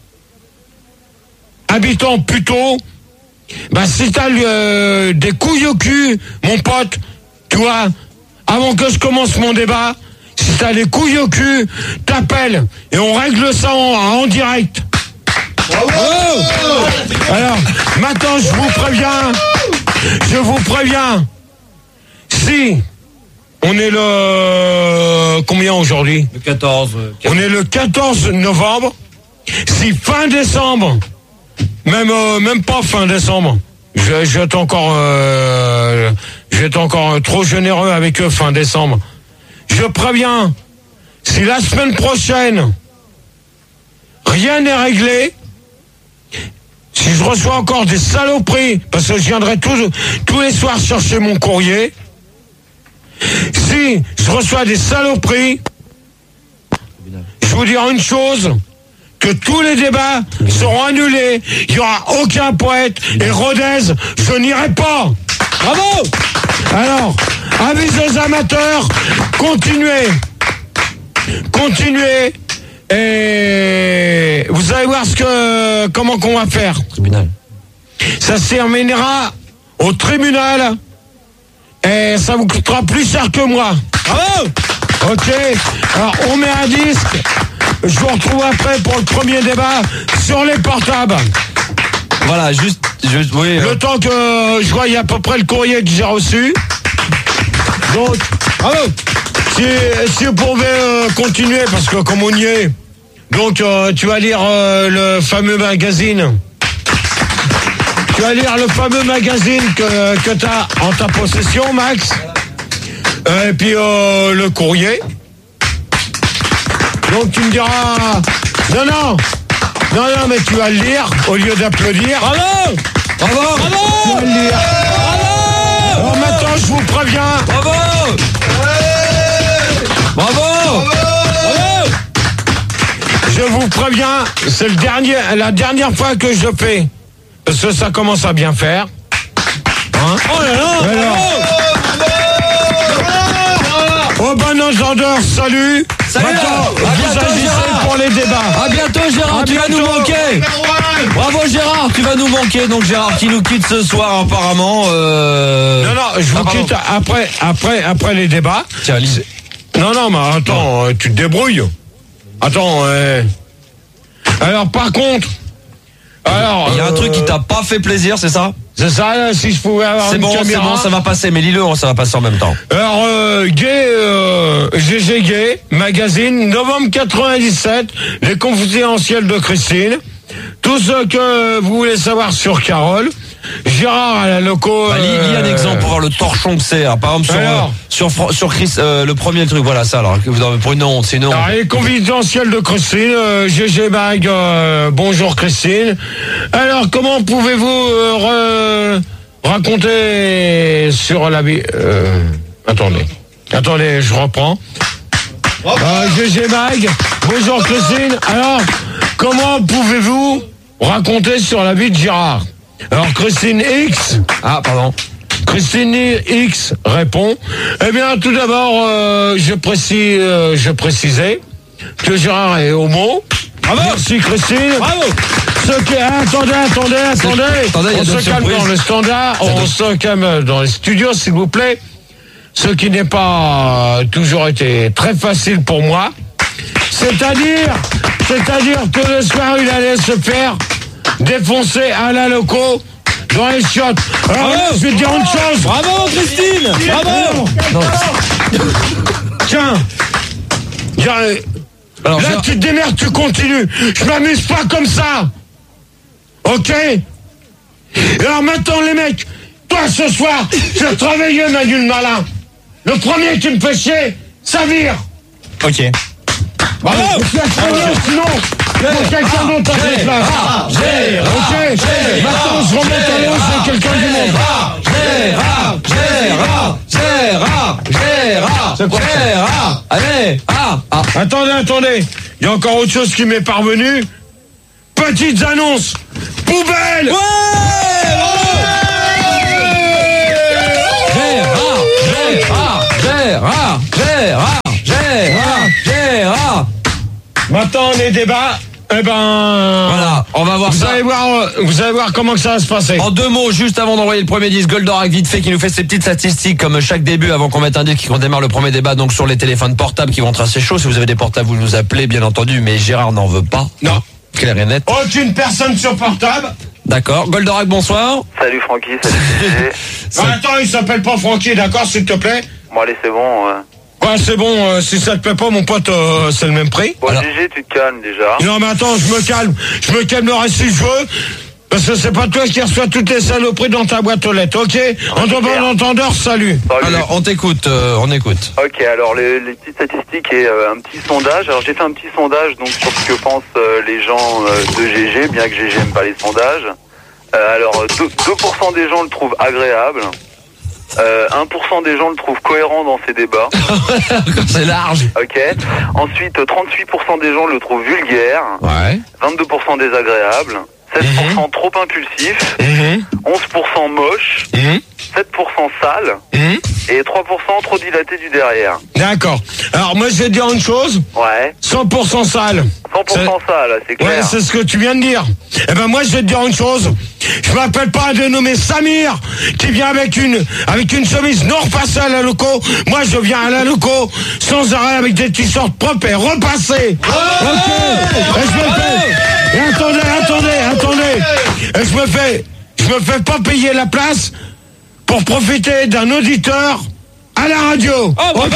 habitant Puteaux, bah si t'as euh, des couilles au cul, mon pote, tu vois, avant que je commence mon débat, si t'as des couilles au cul, t'appelles et on règle ça en, en direct. Oh Alors, maintenant je vous préviens, je vous préviens, si On est le combien aujourd'hui? Le quatorze. On est le quatorze novembre. Si fin décembre, même euh, même pas fin décembre, je, je vais être encore, euh, je vais être encore trop généreux avec eux fin décembre. Je préviens, si la semaine prochaine rien n'est réglé, si je reçois encore des saloperies, parce que je viendrai tous, tous les soirs chercher mon courrier, si je reçois des saloperies, je vous dire une chose, que tous les débats seront annulés, il n'y aura aucun poète, et Rodez, je n'irai pas. Bravo. Alors, avis aux amateurs, continuez, continuez, et vous allez voir ce que, comment qu'on va faire. Tribunal. Ça se terminera au tribunal, et ça vous coûtera plus cher que moi. Bravo. Ok, alors on met un disque, je vous retrouve après pour le premier débat sur les portables. Voilà, juste, juste oui. Le euh... temps que je voie à peu près le courrier que j'ai reçu. Donc, bravo. Si, si vous pouvez euh, continuer, parce que comme on y est, donc euh, tu vas lire euh, le fameux magazine. Tu vas lire le fameux magazine que, que tu as en ta possession, Max. Euh, et puis euh, le courrier. Donc tu me diras, non, non, non, non, mais tu vas le lire au lieu d'applaudir. Bravo, bravo, bravo. Tu vas le lire. Bravo. Alors maintenant, je vous préviens. Bravo. Bravo. Bravo. Je vous préviens, c'est le dernier, la dernière fois que je le fais, parce que ça commence à bien faire. Hein? Oh là là. Alors, oh ben entendeur, salut. Salut. Maintenant, vous agissez pour les débats. À bientôt Gérard, à tu bientôt. Vas nous manquer. Bravo Gérard, tu vas nous manquer. Donc Gérard qui nous quitte ce soir apparemment. Euh... Non non, je vous ah, quitte après, après, après les débats. Tiens, Lise. Non non, mais attends, non. Tu te débrouilles. Attends. Euh... Alors par contre, alors il y a euh... un truc qui t'a pas fait plaisir, c'est ça? C'est ça, là, si je pouvais avoir c'est une bon, caméra. C'est bon, ça va passer, mais lis-le, ça va passer en même temps. Alors, euh, Gay, euh, G G Gay, magazine, novembre quatre-vingt-dix-sept, les confidentiels de Christine. Tout ce que vous voulez savoir sur Carole. Gérard à la loco. Bah, lis, lis un exemple pour voir le torchon que c'est. Hein. Par exemple, sur, alors, euh, sur, sur Chris, euh, le premier truc, voilà ça, alors, pour une honte, c'est une honte. Alors, les confidentiels de Christine, euh, G G Mag, euh, bonjour Christine. Alors, comment pouvez-vous euh, re, raconter sur la vie, euh, attendez, attendez, je reprends. Euh, G G Mag, bonjour Christine. Alors, comment pouvez-vous raconter sur la vie de Gérard? Alors Christine X, ah pardon, Christine X répond. Eh bien, tout d'abord, euh, je précise, euh, je précisais que Gérard est homo. Bravo. Merci Christine. Bravo. Ce qui, ah, attendez, attendez, attendez. attendez on se calme dans le standard, on se calme dans les studios, s'il vous plaît. Ce qui n'est pas toujours été très facile pour moi. C'est-à-dire, c'est-à-dire que le soir, il allait se faire défoncer à la loco dans les chiottes. Alors là, je vais te dire une chose. Bravo Christine. Bravo. Non. Tiens. Alors, là, tu te démerdes, tu continues. Je m'amuse pas comme ça. Ok. Et alors maintenant, les mecs, toi ce soir, je vais te réveiller, Manu le malin. Le premier qui me fait chier, ça vire. Ok. Bravo. Sinon, quelqu'un d'autre à cette place. Ok. Maintenant, on se remonte à l'eau, c'est quelqu'un du monde. Gérard, Gérard, Gérard, Gérard, c'est quoi Gérard. Allez, ah, ah. Attendez, attendez. Il y a encore autre chose qui m'est parvenu. Petites annonces. Poubelle. Ouais. Gérard, Gérard, Gérard, Gérard, Gérard, Gérard. Maintenant, les débats. Eh ben, voilà, on va voir vous ça. Allez voir, vous allez voir comment que ça va se passer. En deux mots, juste avant d'envoyer le premier disque, Goldorak vite fait qui nous fait ses petites statistiques comme chaque début avant qu'on mette un disque et qu'on démarre le premier débat, donc sur les téléphones portables qui vont être assez chauds. Si vous avez des portables, vous nous appelez, bien entendu, mais Gérard n'en veut pas. Non. Clair et net. Aucune personne sur portable. D'accord. Goldorak, bonsoir. Salut Francky, salut. Non, attends, il s'appelle pas Francky, d'accord, s'il te plaît. Bon, allez, c'est bon. Ouais, ouais c'est bon, euh, si ça te plaît pas, mon pote, euh, c'est le même prix. Bon, Alors... G G, tu te calmes déjà. Non, mais attends, je me calme. Je me calmerai si je veux. Parce que c'est pas toi qui reçois toutes les saloperies dans ta boîte aux lettres, ok? En ton bon entendeur, salut. salut. Alors, on t'écoute, euh, on écoute. Ok, alors les, les petites statistiques et euh, un petit sondage. Alors j'ai fait un petit sondage donc sur ce que pensent euh, les gens euh, de G G, bien que G G n'aime pas les sondages. Euh, alors deux pour cent des gens le trouvent agréable. Euh, un pour cent des gens le trouvent cohérent dans ses débats. C'est large. Ok. Ensuite, trente-huit pour cent des gens le trouvent vulgaire. Ouais. vingt-deux pour cent désagréable. seize pour cent mmh. trop impulsif, mmh. onze pour cent moche, mmh. sept pour cent sale mmh. et trois pour cent trop dilaté du derrière. D'accord. Alors moi je vais te dire une chose. Ouais. cent pour cent sale. cent pour cent sale, c'est clair. Ouais, c'est ce que tu viens de dire. Eh ben moi je vais te dire une chose. Je m'appelle pas un dénommé Samir qui vient avec une avec une chemise non repassée à la loco. Moi je viens à la loco sans arrêt avec des t-shirts propres et repassés. Oh ok. Et je me fais. Et attendez, attendez, attendez. Et je me fais, je me fais pas payer la place pour profiter d'un auditeur à la radio. Oh, ok.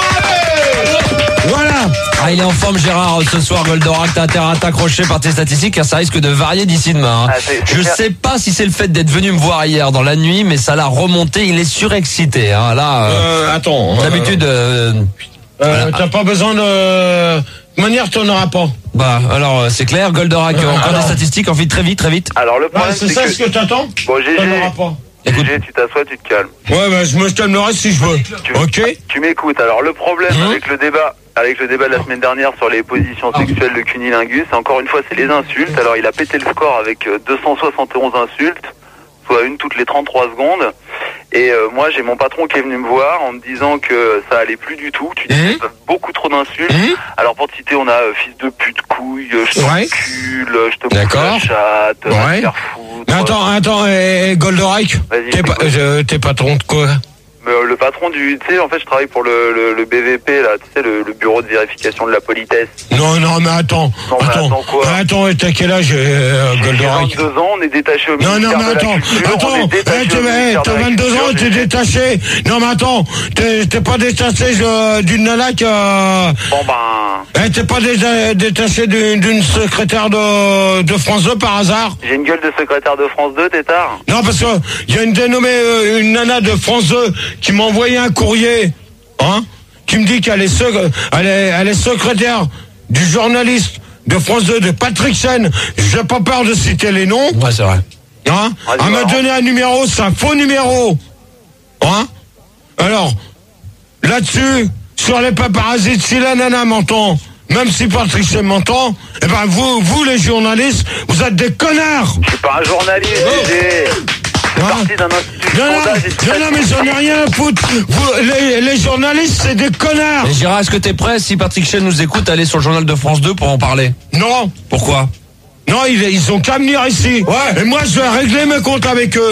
Voilà. Ah, il est en forme, Gérard, ce soir, Goldorak. T'as intérêt à t'accrocher par tes statistiques, car ça risque de varier d'ici demain. Hein. Ah, c'est, c'est Je clair. sais pas si c'est le fait d'être venu me voir hier dans la nuit, mais ça l'a remonté. Il est surexcité. Hein. Là, euh, euh, attends. D'habitude, euh, euh, voilà. T'as pas besoin de. De manière, t'en auras pas. Bah, alors, c'est clair, Goldorak, euh, encore alors... des statistiques, en vite, très vite, très vite. Alors, le problème, ouais, c'est, c'est ça que... ce que t'attends? Bon, G G, t'en auras pas. G G, tu t'assois, tu te calmes. Ouais, bah, je me calmerai si je veux. Tu, ok. Tu m'écoutes. Alors, le problème mmh. avec le débat, avec le débat de la semaine dernière sur les positions sexuelles de Cunilingus, encore une fois, c'est les insultes. Alors, il a pété le score avec deux cent soixante et onze insultes, soit une toutes les trente-trois secondes. Et euh, moi, j'ai mon patron qui est venu me voir en me disant que ça allait plus du tout. Tu dis mmh. beaucoup trop d'insultes. Mmh. Alors, pour te citer, on a euh, fils de pute, couille, je ouais. t'encule, je te coupe la chatte, ouais. faire foutre. Mais attends, attends, et, et Goldorak, t'es, pa- euh, t'es patron de quoi? Mais, euh, le patron du... Tu sais, en fait, je travaille pour le, le, le B V P, là, tu sais, le, le bureau de vérification de la politesse. Non, non, mais attends. Non, mais attends, attends quoi attends, t'as quel âge, euh, Goldorak? J'ai vingt-deux ans, on est détaché au non, ministère non, mais attends, de la attends, hey, t'es, t'as vingt-deux ans, t'es détaché. Non, mais attends, t'es, t'es pas détaché euh, d'une nana qui euh... Bon, ben... Hey, t'es pas dé- détaché d'une, d'une secrétaire de, de France deux par hasard? J'ai une gueule de secrétaire de France deux, tétard. Non, parce que y a une dénommée, euh, une nana de France deux qui m'a envoyé un courrier, hein, qui me dit qu'elle est, sec- elle est, elle est secrétaire du journaliste de France deux, de Patrick Sen. J'ai pas peur de citer les noms. Ouais, c'est vrai. Hein, ouais, elle m'a donné un numéro, c'est un faux numéro. Hein? Alors, là-dessus, sur les paparazzis, si la nana m'entend, même si Patrick Sen m'entend, eh ben vous, vous les journalistes, vous êtes des connards. Je suis pas un journaliste, oh. G G. C'est hein? parti d'un institut non, de sondage. Non, non, mais j'en ai rien à foutre. Vous, les, les journalistes, c'est des connards. Et Gérard, est-ce que t'es prêt, si Patrick Chen nous écoute, à aller sur le journal de France deux pour en parler? Non. Pourquoi? Non, ils, ils ont qu'à venir ici. Ouais. Et moi, je vais régler mes comptes avec eux.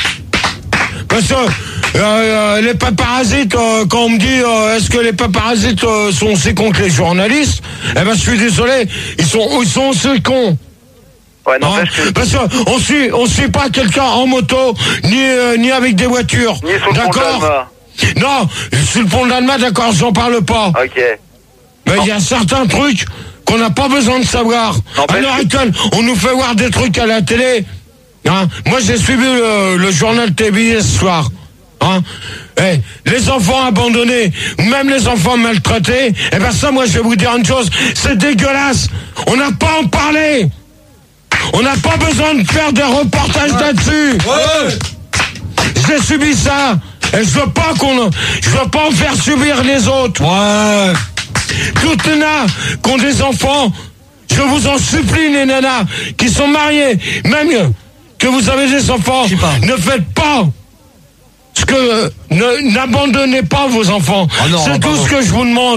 Parce que euh, euh, les paparasites, euh, quand on me dit euh, est-ce que les paparasites euh, sont aussi cons que les journalistes, eh ben je suis désolé, ils sont, ils sont aussi cons. Ouais, non, hein que... Parce qu'on suit, on suit pas quelqu'un en moto, ni euh, ni avec des voitures. Ni sur le d'accord? pont d'Alma. Non, sur le pont d'Alma, d'accord, j'en parle pas. Ok. Mais il y a certains trucs qu'on n'a pas besoin de savoir. À l'heure actuelle, on nous fait voir des trucs à la télé. Hein, moi, j'ai suivi le, le journal télévisé ce soir. Hein, hey, les enfants abandonnés, même les enfants maltraités, eh ben ça, moi, je vais vous dire une chose, c'est dégueulasse. On n'a pas à en parler. On n'a pas besoin de faire des reportages ouais. là-dessus. Ouais. J'ai subi ça. Et je veux pas qu'on, je veux pas en faire subir les autres. Ouais. Toutes les nanas qui ont des enfants, je vous en supplie, les nanas qui sont mariées, même que vous avez des enfants, ne faites pas ce que, ne, n'abandonnez pas vos enfants. Oh non, c'est tout ce que je vous demande.